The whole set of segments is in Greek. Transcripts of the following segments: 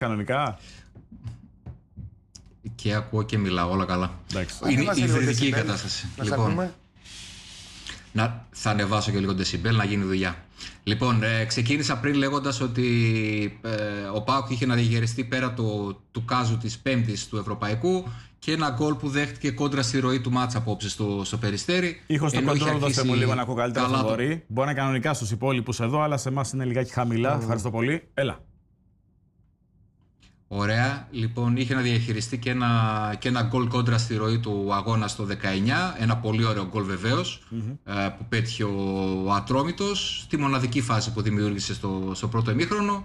Κανονικά. Και ακούω και μιλάω, όλα καλά. Είναι υβριδική η κατάσταση. Λοιπόν, θα ανεβάσω και λίγο δεσιμπέλ να γίνει δουλειά. Λοιπόν, ξεκίνησα πριν λέγοντας ότι ο ΠΑΟΚ είχε να διαχειριστεί πέρα του κάζου της Πέμπτης του Ευρωπαϊκού και ένα γκολ που δέχτηκε κόντρα στη ροή του μάτσα απόψε στο Περιστέρι. Ήχο στο κοντρόλ, δώστε μου λίγο να ακούω καλύτερα το Θοδωρή. Μπορεί να είναι κανονικά στους υπόλοιπους εδώ, αλλά σε εμάς είναι λιγάκι χαμηλά. Ευχαριστώ πολύ. Έλα. Ωραία. Λοιπόν, είχε να διαχειριστεί και ένα γκολ κόντρα στη ροή του αγώνα στο 19. Ένα πολύ ωραίο γκολ βεβαίως, που πέτυχε ο Ατρόμητος στη μοναδική φάση που δημιούργησε στο πρώτο ημίχρονο.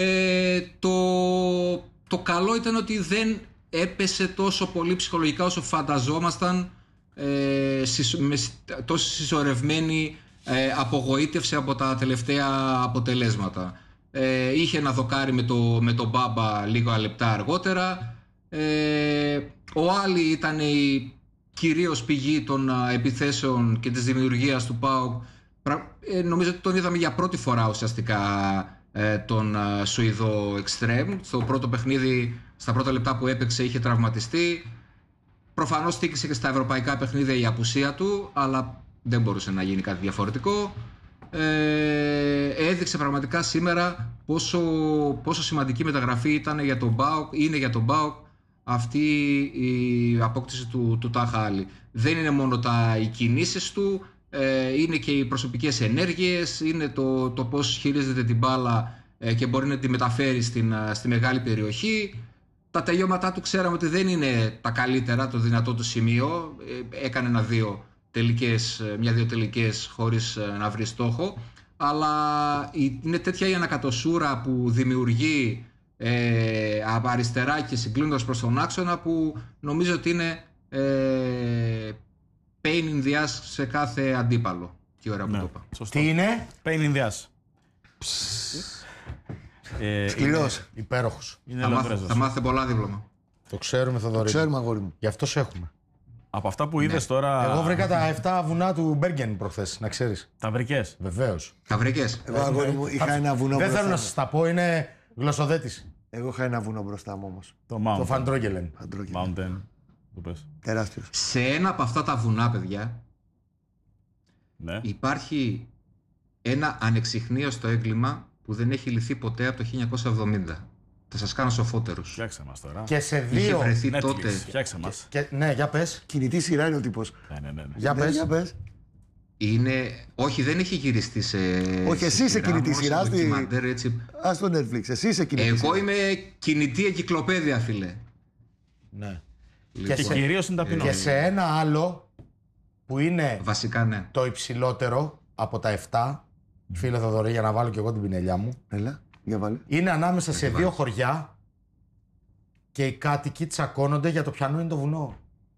Το καλό ήταν ότι δεν έπεσε τόσο πολύ ψυχολογικά όσο φανταζόμασταν, με τόσο συσσωρευμένη απογοήτευση από τα τελευταία αποτελέσματα. Είχε ένα δοκάρι με τον Μπάμπα λίγα λεπτά αργότερα. Ο Άλλη ήταν η κυρίως πηγή των επιθέσεων και της δημιουργίας του ΠΑΟΚ. Νομίζω ότι τον είδαμε για πρώτη φορά ουσιαστικά τον Σουηδό εξτρέμ. Στο πρώτο παιχνίδι, στα πρώτα λεπτά που έπαιξε, είχε τραυματιστεί. Προφανώς στήκησε και στα ευρωπαϊκά παιχνίδια η απουσία του, αλλά δεν μπορούσε να γίνει κάτι διαφορετικό. Έδειξε πραγματικά σήμερα πόσο σημαντική μεταγραφή ήταν για τον ΠΑΟΚ, είναι για τον ΠΑΟΚ αυτή η απόκτηση του Τάχα Άλλη. Δεν είναι μόνο οι κινήσεις του, είναι και οι προσωπικές ενέργειες, είναι το πώς χειρίζεται την μπάλα και μπορεί να τη μεταφέρει στη μεγάλη περιοχή. Τα τελειώματά του ξέραμε ότι δεν είναι τα καλύτερα, το δυνατό του σημείο. Έκανε μια-δύο τελικές χωρίς να βρει στόχο, αλλά είναι τέτοια η ανακατοσούρα που δημιουργεί από αριστερά και συγκλίνοντας προς τον άξονα, που νομίζω ότι είναι pain in the ass σε κάθε αντίπαλο. Τι ώρα που το είπα. Τι είναι? Pain in the ass. Σκληρός, υπέροχος. Θα μάθετε πολλά δίπλωμα. Το ξέρουμε, Θοδωρή. Το ξέρουμε, αγόρι μου. Γι' αυτό σε έχουμε. Από αυτά που είδες τώρα. Εγώ βρήκα τα 7 βουνά του Μπέργεν προχθές, να ξέρεις. Τα βρικές. Βεβαίως. Τα βρήκες. Εγώ, αγόρι μου, είχα ένα βουνό Δεν μπροστά. θέλω να σας τα πω, είναι γλωσσοδέτηση. Εγώ είχα ένα βουνό μπροστά μου όμως. Το Φαντρόγγελεν. Mountain. Το πες. Τεράστιος. Σε ένα από αυτά τα βουνά, παιδιά, Ναι. υπάρχει ένα ανεξιχνίωστο έγκλημα που δεν έχει λυθεί ποτέ από το 1970. Θα σας κάνω σοφότερους. Φτιάξε μας τώρα. Και σε Είχε δύο. βρεθεί Netflix. τότε. Φτιάξε μας. Ναι, για πες. Κινητή σειρά είναι ο τύπος. Ναι. Για Ναι, πες. για πες. Όχι, δεν έχει γυριστεί σε. Όχι, εσύ είσαι κινητή μόνο σε σειρά. ντοκιμαντέρ, έτσι. Ας στο Netflix. Εσύ είσαι κινητή Εγώ σειρά. είμαι κινητή εγκυκλοπαίδεια, φίλε. Ναι. Λοιπόν, Και κυρίως είναι ταπεινό. Και σε ένα άλλο που είναι βασικά, ναι. το υψηλότερο από τα 7, φίλε Θοδωρή, για να βάλω και εγώ την πινελιά μου, Έλα, για βάλε. είναι ανάμεσα σε δύο χωριά και οι κάτοικοι τσακώνονται για το πιανού είναι το βουνό.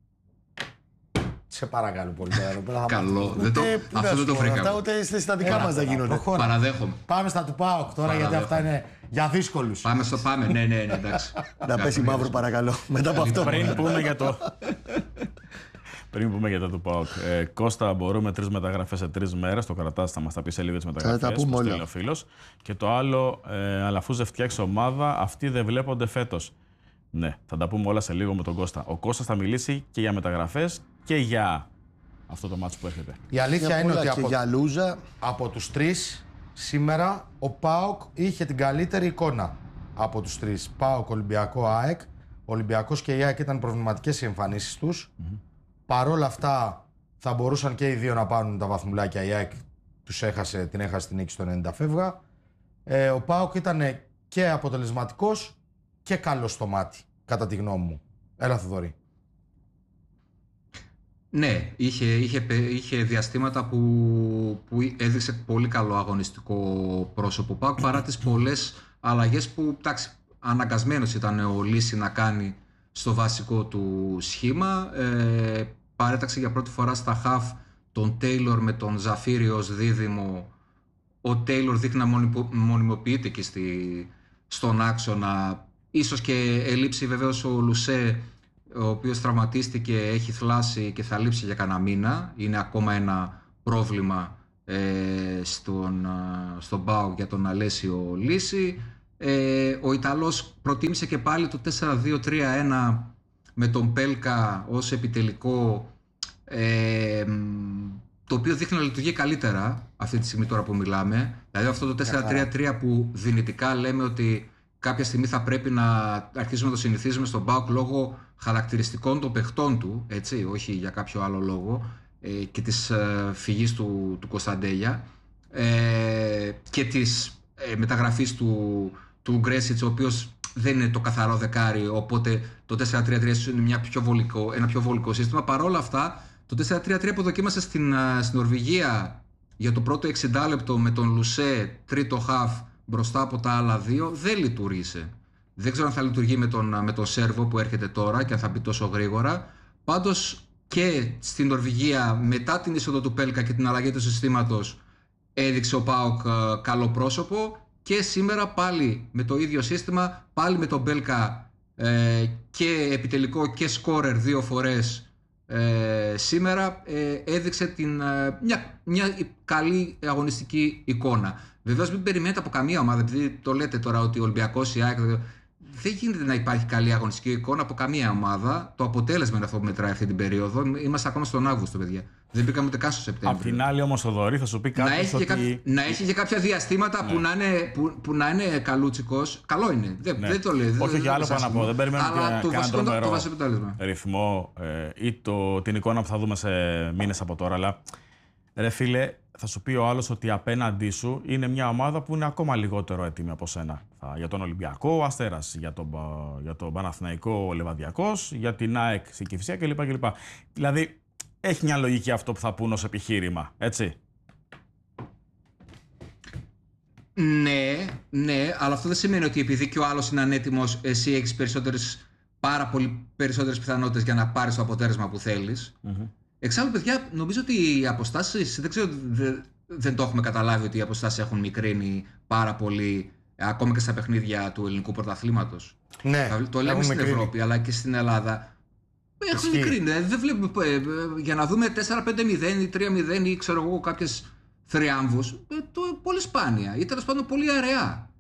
Σε παρακαλώ πολύ τώρα εδώ πέρα. Καλό. Αυτό δεν το Αυτά βρήκαμε. ούτε στα συστατικά μας δεν γίνονται. Προχώρα. Παραδέχομαι. Πάμε στα του ΠΑΟΚ τώρα, γιατί αυτά είναι για δύσκολους. Πάμε. Ναι, εντάξει. Να πέσει μαύρο, παρακαλώ. Μετά από αυτό. Πριν πούμε για το. Πριν πούμε για το του ΠΑΟΚ. Κώστα, μπορούμε 3 μεταγραφές σε 3 μέρες. Το κρατάς, θα μας τα πει σε λίγο τις μεταγραφές. Θα τα πούμε όλα. Ο φίλος. Και το άλλο, αλλά αφού δεν φτιάξει ομάδα, αυτοί δεν βλέπονται φέτος. Ναι, θα τα πούμε όλα σε λίγο με τον Κώστα. Ο Κώστας θα μιλήσει και για μεταγραφές και για αυτό το μάτσο που έρχεται. Η αλήθεια είναι ότι και για Λούζα. από τους 3 σήμερα ο ΠΑΟΚ είχε την καλύτερη εικόνα από τους 3. ΠΑΟΚ, Ολυμπιακό, ΑΕΚ. Ο Ολυμπιακός και η ΑΕΚ ήταν προβληματικές οι εμφανίσεις τους. Παρόλα αυτά θα μπορούσαν και οι δύο να πάρουν τα βαθμουλάκια. Η ΑΕΚ την έχασε την νίκη στο 90 φεύγα. Ο ΠΑΟΚ ήταν και αποτελεσματικός και καλός στο μάτι, κατά τη γνώμη μου. Έλα, Θοδωρή. Ναι, είχε διαστήματα που έδειξε πολύ καλό αγωνιστικό πρόσωπο ΠΑΟΚ, παρά τις πολλές αλλαγές που, εντάξει, αναγκασμένος ήταν ο Λύση να κάνει στο βασικό του σχήμα. Παρέταξε για πρώτη φορά στα χαφ τον Τέιλορ με τον Ζαφίριο ως δίδυμο. Ο Τέιλορ δείχνει να μονιμοποιείται και στον άξονα. Ίσως και ελείψει βεβαίως ο Λουσέ, ο οποίος τραυματίστηκε, έχει θλάσει και θα λείψει για κανένα μήνα. Είναι ακόμα ένα πρόβλημα στον ΠΑΟΚ για τον Αλέσιο Λύση. Ο Ιταλός προτίμησε και πάλι το 4-2-3-1 με τον Πέλκα ως επιτελικό, το οποίο δείχνει να λειτουργεί καλύτερα αυτή τη στιγμή τώρα που μιλάμε. Δηλαδή αυτό το 4-3-3 που δυνητικά λέμε ότι κάποια στιγμή θα πρέπει να αρχίσουμε να το συνηθίζουμε στον ΠΑΟΚ λόγω χαρακτηριστικών των παιχτών του, έτσι, όχι για κάποιο άλλο λόγο, και της φυγής του Κωνσταντέλια και της μεταγραφής του Γκρέσιτς, ο οποίος δεν είναι το καθαρό δεκάρι, οπότε το 4-3-3 είναι ένα πιο βολικό σύστημα. Παρ' όλα αυτά, το 4-3-3 που δοκίμασε στην Νορβηγία για το πρώτο 60 λεπτό με τον Λουσέ τρίτο χαφ μπροστά από τα άλλα δύο, δεν λειτουργήσε. Δεν ξέρω αν θα λειτουργεί με τον Σέρβο που έρχεται τώρα και αν θα μπει τόσο γρήγορα. Πάντως και στην Νορβηγία, μετά την είσοδο του Πέλκα και την αλλαγή του συστήματος, έδειξε ο ΠΑΟΚ καλό πρόσωπο. Και σήμερα πάλι με το ίδιο σύστημα, πάλι με τον Πέλκα και επιτελικό και σκόρερ 2 φορές σήμερα, έδειξε μια καλή αγωνιστική εικόνα. Βεβαίως μην περιμένετε από καμία ομάδα, επειδή το λέτε τώρα ότι ο Ολυμπιακός, η ΑΕΚ, δεν γίνεται να υπάρχει καλή αγωνιστική εικόνα από καμία ομάδα. Το αποτέλεσμα είναι αυτό που μετράει αυτή την περίοδο. Είμαστε ακόμα στον Αύγουστο, παιδιά. Δεν μπήκαμε ούτε καν στο Σεπτέμβριο. Απ' την άλλη, όμως, ο Θοδωρή θα σου πει κάτι. Να έχει και κάποια διαστήματα που να είναι καλούτσικος. Καλό είναι. Δεν το λέει. Όχι και άλλο πάνω να πω. Δεν περιμένουμε κανένα τρομερό ρυθμό ή την εικόνα που θα δούμε σε μήνες από τώρα. Αλλά ρε φίλε, θα σου πει ο άλλος ότι απέναντί σου είναι μια ομάδα που είναι ακόμα λιγότερο έτοιμη από σένα. Για τον Ολυμπιακό ο Αστέρας, για τον Παναθηναϊκό ο Λεβαδιακός, για την ΑΕΚ η Κηφισιά κλπ. Δηλαδή έχει μια λογική αυτό που θα πούν ως επιχείρημα, έτσι. Ναι, αλλά αυτό δεν σημαίνει ότι επειδή και ο άλλος είναι ανέτοιμος, εσύ έχεις πάρα πολύ περισσότερες πιθανότητες για να πάρεις το αποτέλεσμα που θέλεις. Εξάλλου, παιδιά, νομίζω ότι οι αποστάσεις, δεν ξέρω, δεν το έχουμε καταλάβει ότι οι αποστάσεις έχουν μικρύνει πάρα πολύ, ακόμα και στα παιχνίδια του ελληνικού πρωταθλήματος. Ναι, το λέμε στην Ευρώπη, αλλά και στην Ελλάδα. Έχουν μικρύνει. Δεν βλέπουμε, για να δούμε 4-5-0 ή 3-0 ή ξέρω εγώ κάποιες θριάμβους, πολύ σπάνια ή τέλος πάντων πολύ αραιά.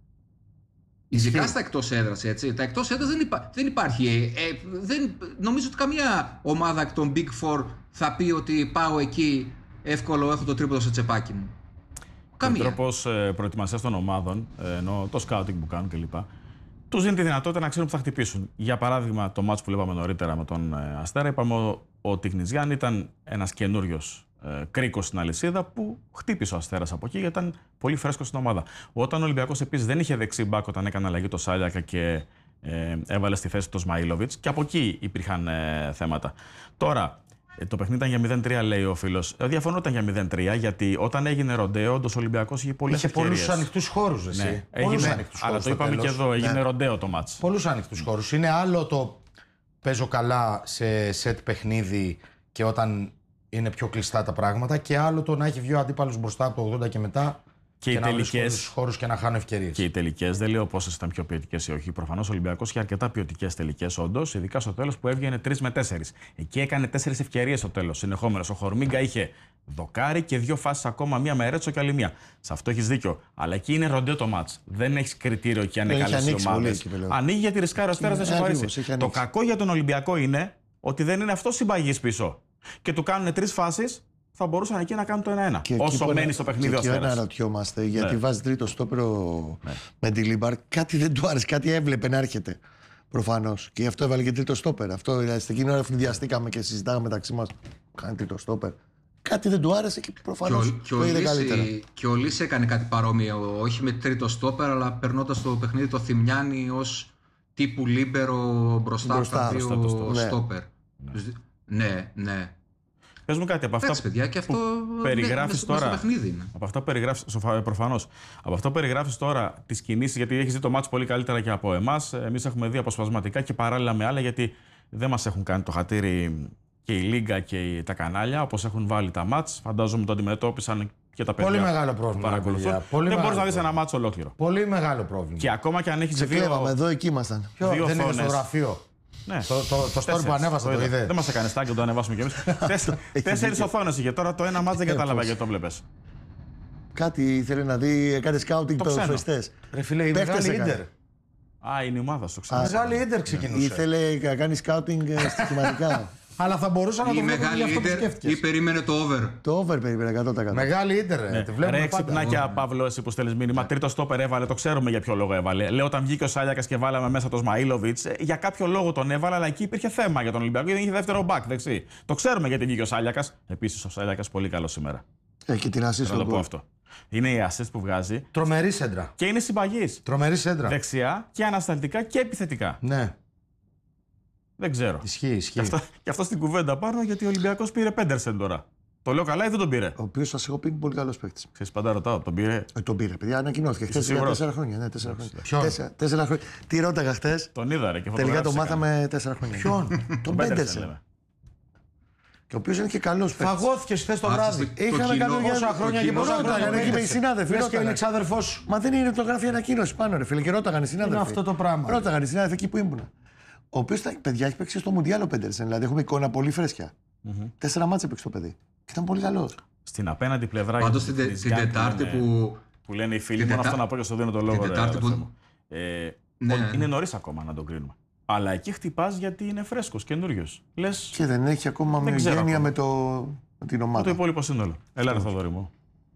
Ειδικά στα εκτός έδρας, έτσι. Τα εκτός έδρας δεν υπάρχει. Νομίζω ότι καμία ομάδα εκ των Big Four θα πει ότι πάω εκεί εύκολο, έχω το τρίποδο στο τσεπάκι μου. Καμία. Ο τρόπος προετοιμασίας των ομάδων, ενώ το scouting που κάνουν κλπ. Τους δίνει τη δυνατότητα να ξέρουν που θα χτυπήσουν. Για παράδειγμα, το μάτς που λέγαμε νωρίτερα με τον Αστέρα, είπαμε ο Τιχνιζιάν ήταν ένας καινούριος κρίκος στην αλυσίδα που χτύπησε ο Αστέρας από εκεί γιατί ήταν πολύ φρέσκος στην ομάδα. Όταν ο Ολυμπιακός επίσης δεν είχε δεξί μπακ όταν έκανε αλλαγή το Σάλιακα και έβαλε στη θέση το Σμαΐλοβιτς, και από εκεί υπήρχαν θέματα. Τώρα, το παιχνίδι ήταν για 0-3, λέει ο φίλος. Διαφωνώ ότι ήταν για 0-3, γιατί όταν έγινε ροντέο, όντως ο Ολυμπιακός είχε πολλές ευκαιρίες. Είχε πολλούς ανοιχτούς χώρους, εσύ. Ναι, Αλλά το είπαμε και εδώ, έγινε ροντέο το μάτς. Πολλούς ανοιχτούς χώρους. Είναι άλλο το παίζω καλά σε σετ παιχνίδι και όταν είναι πιο κλειστά τα πράγματα, και άλλο το να έχει βγει ο αντίπαλος μπροστά από το 80 και μετά. Και να βρίσκω στους χώρους και να χάνω ευκαιρίες. Και οι τελικές, δεν λέω πόσες ήταν πιο ποιοτικές ή όχι. Προφανώς ο Ολυμπιακός είχε αρκετά ποιοτικές τελικές, όντως, ειδικά στο τέλος που έβγαινε 3 με 4. Εκεί έκανε 4 ευκαιρίες στο τέλος, συνεχόμενες. Ο Χορμίγκα είχε δοκάρι και 2 φάσεις ακόμα, μία με Ρέτσο και άλλη μία. Σε αυτό έχεις δίκιο. Αλλά εκεί είναι ροντέο το μάτς. Δεν έχεις κριτήριο και αν είναι καλές οι ομάδες. Ανοίγει γιατί ρισκάρει ο Αστέρας να σε βαρύσει. Το κακό για τον Ολυμπιακό είναι ότι δεν είναι αυτό συμπαγής πίσω. Και του κάνουν 3 φάσεις. Θα μπορούσαν εκεί να κάνουν το 1-1. Όσο μένει στο παιχνίδι ο Αστέρας. Και αναρωτιόμαστε, γιατί βάζει τρίτο στόπερο με τη Λίμπαρ, κάτι δεν του άρεσε, κάτι έβλεπε να έρχεται. Προφανώς. Και γι' αυτό έβαλε και τρίτο στόπερ. Αυτό δηλαδή στην εκείνη ώρα ευνηδιαστήκαμε και συζητάγαμε μεταξύ μας. Κάνει τρίτο στόπερ. Κάτι δεν του άρεσε και προφανώς το είδε καλύτερα. Και ο Λύς έκανε κάτι παρόμοιο. Όχι με τρίτο στόπερ, αλλά περνώντας το παιχνίδι το Θημιάνι ως τύπου λίμπερο μπροστά από τα δύο στόπερ. Ναι. Πες μου κάτι από αυτά που περιγράφεις τώρα. Από αυτά που περιγράφεις, προφανώς. Από αυτά που περιγράφεις τώρα, τις κινήσεις, γιατί έχεις δει το μάτς πολύ καλύτερα και από εμάς. Εμείς έχουμε δει αποσπασματικά και παράλληλα με άλλα, γιατί δεν μας έχουν κάνει το χατήρι και η Λίγκα και τα κανάλια, όπως έχουν βάλει τα μάτς. Φαντάζομαι το αντιμετώπισαν και τα παιδιά. Πολύ μεγάλο πρόβλημα. Δεν μπορείς να δεις ένα μάτς ολόκληρο. Πολύ μεγάλο πρόβλημα. Και ακόμα και αν έχεις δύο. Εδώ εκεί ήμασταν. Δεν είναι στο γραφείο. Ναι. Το story που ανέβασα το είδε. Δεν μας έκανε στάκι να το ανεβάσουμε κι εμείς. 4 οθόνες είχε. Τώρα το ένα μάτς δεν κατάλαβα γιατί το βλέπες. Κάτι ήθελε να δει, έκανε σκάουτινγκ το φεστές. Ρε φίλε, η μεγάλη Ίντερ. Α, είναι η ομάδα σου, ξέρω. Μεγάλη Ίντερ ξεκινούσε. Ήθελε να κάνει σκάουτινγκ στοιχηματικά. Αλλά θα μπορούσα να Η το βλέπω μεγάλη για αυτό που Ίντερ σκέφτηκες. ή περίμενε το over. Το over περίμενε 100%. Μεγάλη Ίντερ. Τη βλέπουμε Ρε, πάντα. ξυπνάκια, Παύλο, εσύ που στέλνει μήνυμα. Τρίτο στόπερ έβαλε, το ξέρουμε για ποιο λόγο έβαλε. Λέω, όταν βγήκε ο Σάλιακας και βάλαμε μέσα τον Σμαΐλοβιτς, για κάποιο λόγο τον έβαλε, αλλά εκεί υπήρχε θέμα για τον Ολυμπιακό, γιατί είχε δεύτερο μπακ δεξί. Το ξέρουμε γιατί βγήκε ο Σάλιακας. Επίσης, ο Σάλιακας πολύ καλό σήμερα. Και την assist Να το πω του. αυτό. Είναι η assist που βγάζει Τρομερή σέντρα. και είναι συμπαγής. Τρομερή σέντρα. Δεξιά και ανασταλτικά και επιθετικά. Ναι, Δεν ξέρω. ισχύει. Και αυτό στην κουβέντα πάνω, γιατί ο Ολυμπιακός πήρε Πέντερσεν τώρα. Το λέω καλά ή δεν τον πήρε? Ο οποίο σα έχω πει είναι πολύ καλό παίκτη. Ξέρεις, πάντα ρωτάω, τον πήρε. Τον πήρε, παιδιά, ανακοινώθηκε χθε για σίγουρος? 4 χρόνια. Ναι, 4 χρόνια. Ποιον? 4 χρόνια. Τι ρώταγα χθε. Τον είδα, ρε, και Τελικά το φωτογράφησε μάθαμε 4 χρόνια. Ποιον? Τον Πέντερσεν, Πέντερσεν. λέμε. Και ο οποίο είναι και καλό παίκτη. Φαγώθηκε χθε το βράδυ. Είχαμε κάνει Πόσα χρόνια και πόσα χρόνια. Ρώταγαν εκεί με οι συνάδελφοι. Λες και είναι ρώταγαν. εξάδερφός σου. Μα δεν είναι το γράφει ανακοίνωση πάνω, ρε φίλε. Και ρώταγαν οι συνάδελφοι. Είναι αυτό το πράγμα. Ρώταγαν οι συνάδελφοι εκεί που ήμουν. Ο οποίο, παιδιά, έχει παίξει στο Μουντιάλο Πέντερσεν. Δηλαδή έχουμε εικόνα πολύ φρέσκια. 4 μάτσε έπαιξε το παιδί. Και ήταν πολύ καλό. Στην απέναντι πλευρά. Πάντως για την Τετάρτη που λένε οι φίλοι, μόνο αυτό να πω και στο δίνω το λόγο. την Τετάρτη ρε, που- αδερφέ μου. Ναι. Είναι νωρίς ακόμα να τον κρίνουμε. Αλλά εκεί χτυπάς γιατί είναι φρέσκος, καινούριος. Λες Και δεν έχει ακόμα Δεν ξέρω γένεια ακόμα. με την το ομάδα. υπόλοιπο σύνολο. Έλα ρε Θοδωρή μου.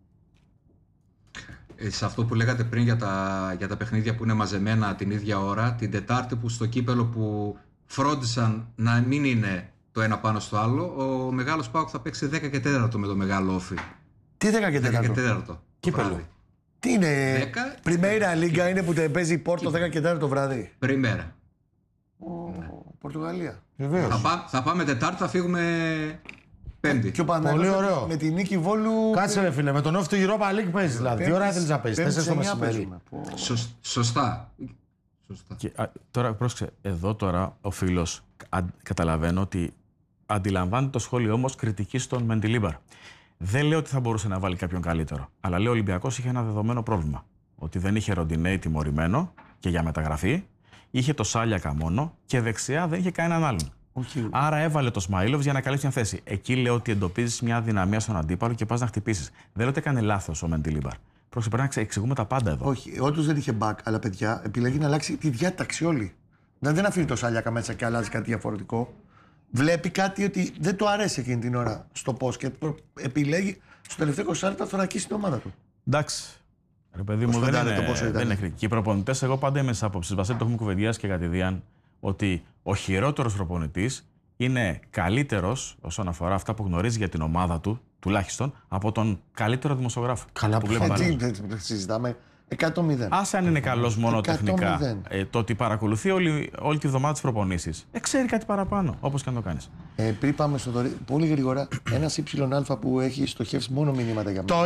σε αυτό που λέγατε πριν για τα παιχνίδια που είναι μαζεμένα την ίδια ώρα, την Τετάρτη που στο κύπελο που φρόντισαν να μην είναι το ένα πάνω στο άλλο, ο μεγάλος ΠΑΟΚ θα παίξει 10 και 4 με το μεγάλο όφι. Τι 10 και 10 και 4. 4. Κύπελο. Τι είναι. 10. Πριμέιρα Λίγκα είναι που παίζει η Πόρτο 10 και 4 το βράδυ. Πριμέρα. Πορτογαλία. Βεβαίως. Θα πάμε Τετάρτη, θα φύγουμε Πέμπτη. Και ο Παναθηναϊκός Πολύ ωραίο. με τη νίκη Βόλου. Κάτσε ρε φίλε, με τον όφη του Europa League παίζει δηλαδή. Τι ώρα ήθελες να παίζεις, 4 το μεσημέρι. Σωστά. Και, τώρα πρόσεξε, εδώ τώρα ο φίλος καταλαβαίνω ότι αντιλαμβάνει το σχόλιο όμως κριτική στον Μεντιλίμπαρ. Δεν λέω ότι θα μπορούσε να βάλει κάποιον καλύτερο. Αλλά λέω ο Ολυμπιακός είχε ένα δεδομένο πρόβλημα. Ότι δεν είχε Ροντινέι τιμωρημένο και για μεταγραφή. Είχε το Σάλιακα μόνο και δεξιά δεν είχε κανέναν άλλον. Όχι. Άρα έβαλε το Σμαΐλοβιτς για να καλύψει μια θέση. Εκεί λέω ότι εντοπίζεις μια δυναμία στον αντίπαλο και πας να χτυπήσεις. Δεν λέω ότι έκανε λάθος ο Μεντιλίμπαρ. Πρόσεχε, πρέπει να εξηγούμε τα πάντα εδώ. Όχι, όντως δεν είχε back, αλλά παιδιά επιλέγει να αλλάξει τη διάταξη όλη. Δεν αφήνει το Σάλιακα μέσα και αλλάζει κάτι διαφορετικό. Βλέπει κάτι ότι δεν του αρέσει εκείνη την ώρα στο πώς και επιλέγει στο τελευταίο 20 λεπτό να θωρακίσει την ομάδα του. Εντάξει. Ρε παιδί Πώς μου, δεν φαντάζεται είναι, πόσο ήταν. δεν είναι κριτική. Οι προπονητές, εγώ πάντα είμαι τη άποψη. Βασίλη, το έχουμε κουβεντιάσει και κατηδίαν, ότι ο χειρότερος προπονητής είναι καλύτερος όσον αφορά αυτά που γνωρίζει για την ομάδα του, τουλάχιστον, από τον καλύτερο δημοσιογράφο. Καλά που βλέπει φαντάζομαι. παρέα. Τι συζητάμε. 100-0. Άσε αν είναι καλός μόνο 100-0. τεχνικά. Το ότι παρακολουθεί όλη τη βδομάδα τις προπονήσεις. Ξέρει κάτι παραπάνω, όπως και αν το κάνεις. Πριν πάμε στο δωρή, πολύ γρήγορα, ένα Y που έχει στοχεύσει μόνο μηνύματα για μένα. Το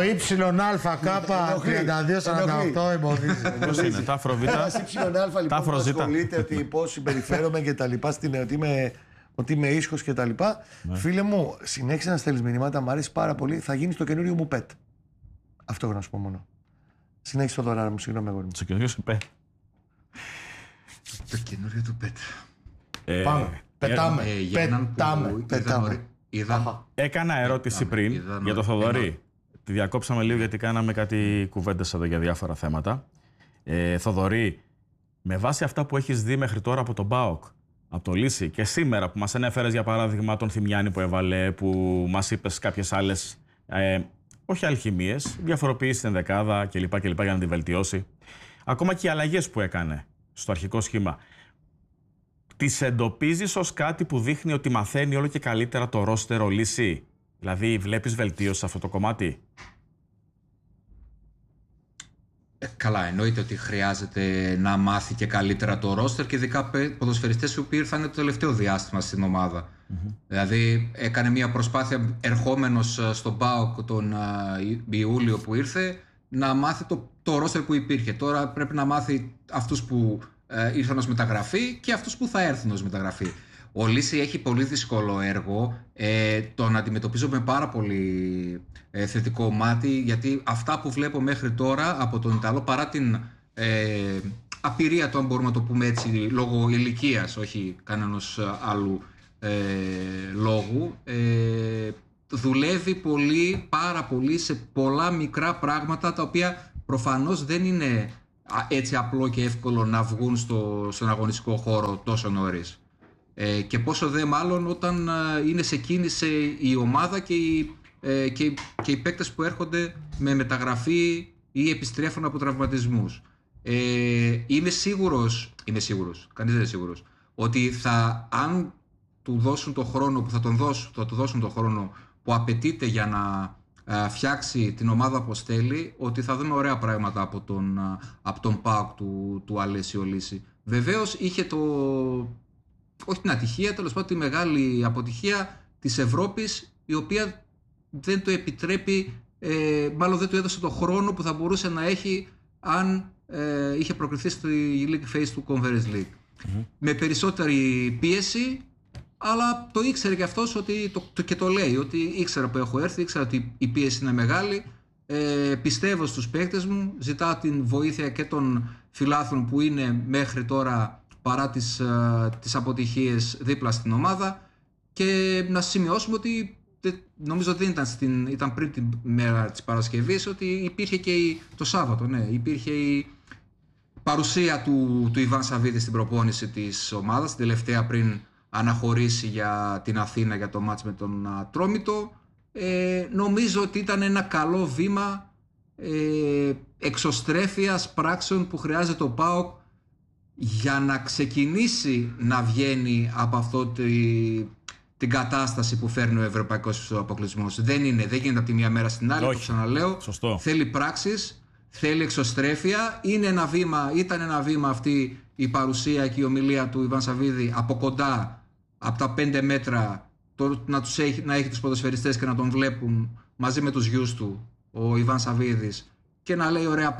YΑK3248 εμποδίζει. Πώς είναι, τα Αφροβ. Ένα YA λοιπόν που Αφροζήτα. ασχολείται ότι πώς συμπεριφέρομαι και τα λοιπά, ότι είμαι ίσχος και τα λοιπά. Φίλε μου, συνέχισε να στέλνεις μηνύματα, μου αρέσει πάρα πολύ, θα γίνει το καινούριο μου pet. Αυτό έχω να σου πω μόνο. Συνέχισε το δωράρι μου, συγγνώμη αγόρι μου. Στο καινούριο σου πέ. Το καινούριο του Πέτρα. Πάμε. Πετάμε. Για έναν που πετάμε. είδα. Έκανα ερώτηση πριν είδα για το Θοδωρή. Τη διακόψαμε λίγο γιατί κάναμε κάτι κουβέντες εδώ για διάφορα θέματα. Θοδωρή, με βάση αυτά που έχεις δει μέχρι τώρα από τον ΠΑΟΚ, από το Λύση και σήμερα που μας ανέφερες για παράδειγμα τον Θημιάνη που έβαλε, που μας είπες κάποιες άλλες, όχι αλχημίες, διαφοροποιήσεις στην δεκάδα κλπ. Για να την βελτιώσει. Ακόμα και οι αλλαγές που έκανε στο αρχικό σχήμα. Τις εντοπίζεις ως κάτι που δείχνει ότι μαθαίνει όλο και καλύτερα το ρόστερο Λύση. Δηλαδή βλέπεις βελτίωση σε αυτό το κομμάτι. Καλά, εννοείται ότι χρειάζεται να μάθει και καλύτερα το ρόστερ και ειδικά ποδοσφαιριστές που ήρθαν το τελευταίο διάστημα στην ομάδα. Δηλαδή έκανε μια προσπάθεια ερχόμενος στον ΠΑΟΚ τον Ιούλιο που ήρθε να μάθει το ρόστερ που υπήρχε. Τώρα πρέπει να μάθει αυτούς που ήρθαν ως μεταγραφή και αυτούς που θα έρθουν ως μεταγραφή. Ο Λύση έχει πολύ δύσκολο έργο, τον αντιμετωπίζω με πάρα πολύ θετικό μάτι, γιατί αυτά που βλέπω μέχρι τώρα από τον Ιταλό, παρά την απειρία του, αν μπορούμε να το πούμε έτσι, λόγω ηλικίας, όχι κανένας άλλου λόγου, δουλεύει πολύ, πάρα πολύ σε πολλά μικρά πράγματα, τα οποία προφανώς δεν είναι έτσι απλό και εύκολο να βγουν στον αγωνιστικό χώρο τόσο νωρίς. Και πόσο δε μάλλον όταν είναι σε κίνηση η ομάδα και οι παίκτες που έρχονται με μεταγραφή ή επιστρέφουν από τραυματισμούς. Είμαι σίγουρος, κανείς δεν είναι σίγουρος, ότι αν του δώσουν το χρόνο που θα του δώσουν το χρόνο που απαιτείται για να φτιάξει την ομάδα όπως θέλει, ότι θα δούμε ωραία πράγματα από τον ΠΑΟΚ του Αλέσιο Λύση. Βεβαίως είχε όχι την ατυχία, τέλος πάντων τη μεγάλη αποτυχία της Ευρώπης, η οποία δεν το επιτρέπει, μάλλον δεν του έδωσε το χρόνο που θα μπορούσε να έχει αν είχε προκριθεί στη League Phase του Conference League. Με περισσότερη πίεση, αλλά το ήξερε και αυτός και το λέει, ότι ήξερα που έχω έρθει, ήξερα ότι η πίεση είναι μεγάλη, πιστεύω στους παίκτες μου, ζητάω την βοήθεια και των φιλάθλων που είναι μέχρι τώρα παρά τις αποτυχίες δίπλα στην ομάδα, και να σημειώσουμε ότι νομίζω δεν ήταν πριν την μέρα της Παρασκευής, ότι υπήρχε και το Σάββατο, υπήρχε η παρουσία του Ιβάν Σαββίδη στην προπόνηση της ομάδας, την τελευταία πριν αναχωρήσει για την Αθήνα για το μάτς με τον Ατρόμητο. Νομίζω ότι ήταν ένα καλό βήμα εξωστρέφειας πράξεων που χρειάζεται ο ΠΑΟΚ για να ξεκινήσει να βγαίνει από αυτό την κατάσταση που φέρνει ο ευρωπαϊκός αποκλεισμός. Δεν γίνεται από τη μία μέρα στην άλλη, το ξαναλέω. Σωστό. Θέλει πράξεις, θέλει εξωστρέφεια. Ήταν ένα βήμα αυτή η παρουσία και η ομιλία του Ιβάν Σαββίδη από κοντά, από τα 5 μέτρα, να έχει τους ποδοσφαιριστές και να τον βλέπουν μαζί με τους γιους του, ο Ιβάν Σαββίδης, και να λέει ωραία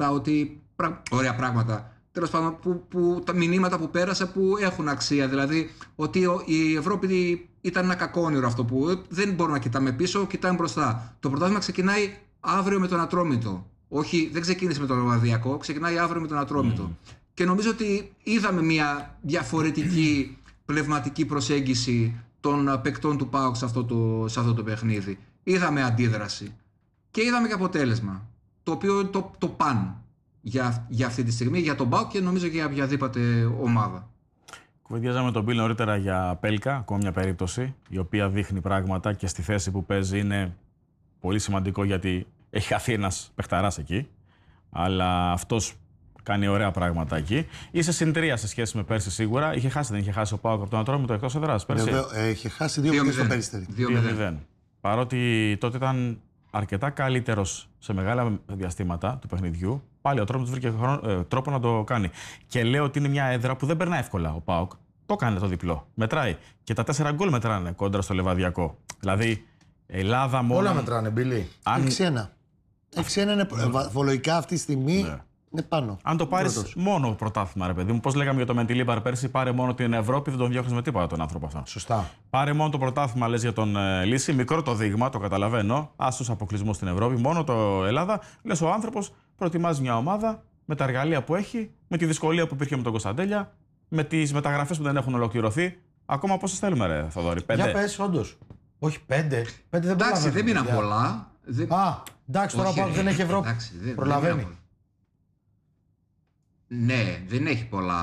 πράγματα, τέλος πάντων, τα μηνύματα που πέρασε που έχουν αξία. Δηλαδή ότι η Ευρώπη ήταν ένα κακό όνειρο, αυτό που δεν μπορούμε να κοιτάμε πίσω, κοιτάμε μπροστά. Το πρωτάθλημα ξεκινάει αύριο με τον Ατρόμητο. Όχι, δεν ξεκίνησε με τον Λεβαδιακό, ξεκινάει αύριο με τον Ατρόμητο. Και νομίζω ότι είδαμε μια διαφορετική πνευματική προσέγγιση των παικτών του ΠΑΟΚ σε αυτό το παιχνίδι. Είδαμε αντίδραση και είδαμε και αποτέλεσμα, το οποίο το παν για αυτή τη στιγμή, για τον ΠΑΟΚ και νομίζω και για οποιαδήποτε ομάδα. Κουβεντιάζαμε τον Μπιλ νωρίτερα για Πέλκα, ακόμα μια περίπτωση, η οποία δείχνει πράγματα και στη θέση που παίζει είναι πολύ σημαντικό, γιατί έχει χαθεί ένας παιχταράς εκεί, αλλά αυτός κάνει ωραία πράγματα εκεί. Είσαι συν 3 σε σχέση με πέρσι σίγουρα. Δεν είχε χάσει ο ΠΑΟΚ από τον Ατρόμητο εκτός έδρας πέρσι? Είχε χάσει 2-0 στο Περιστέρι. 2-0. Παρότι τότε ήταν αρκετά καλύτερος σε μεγάλα διαστήματα του παιχνιδιού, πάλι ο Ατρόμητος βρήκε τρόπο να το κάνει. Και λέω ότι είναι μια έδρα που δεν περνάει εύκολα ο ΠΑΟΚ. Το έκανε το διπλό. Μετράει. Και τα 4 γκολ μετράνε κόντρα στο Λεβαδιακό. Δηλαδή, Ελλάδα μόνο. Όλα μετράνε, Μπιλί. 6-1. 6-1 είναι βολογικά αυτή τη στιγμή. Ναι. Είναι πάνω. Αν το πάρεις μόνο πρωτάθλημα, ρε παιδί μου, πώς λέγαμε για το Μεντιλίμπαρ πέρσι, πάρε μόνο την Ευρώπη, δεν τον διώχνεις με τίποτα τον άνθρωπο αυτό. Σωστά. Πάρε μόνο το πρωτάθλημα, λες για τον Λύση, μικρό το δείγμα, το καταλαβαίνω. Άσος αποκλεισμούς στην Ευρώπη, μόνο το Ελλάδα. Λες ο άνθρωπος προετοιμάζει μια ομάδα με τα εργαλεία που έχει, με τη δυσκολία που υπήρχε με τον Κωνσταντέλια, με τις μεταγραφές που δεν έχουν ολοκληρωθεί. Ακόμα πόσες θέλουμε, ρε Θοδωρή? 5. Για πες, όντως. Όχι, 5. 5 δεν εντάξει, δεν μείναν πολλά. Α, εντάξει, τώρα που δεν έχει Ευρώπη. Προλαβαίνει. Ναι, δεν έχει πολλά.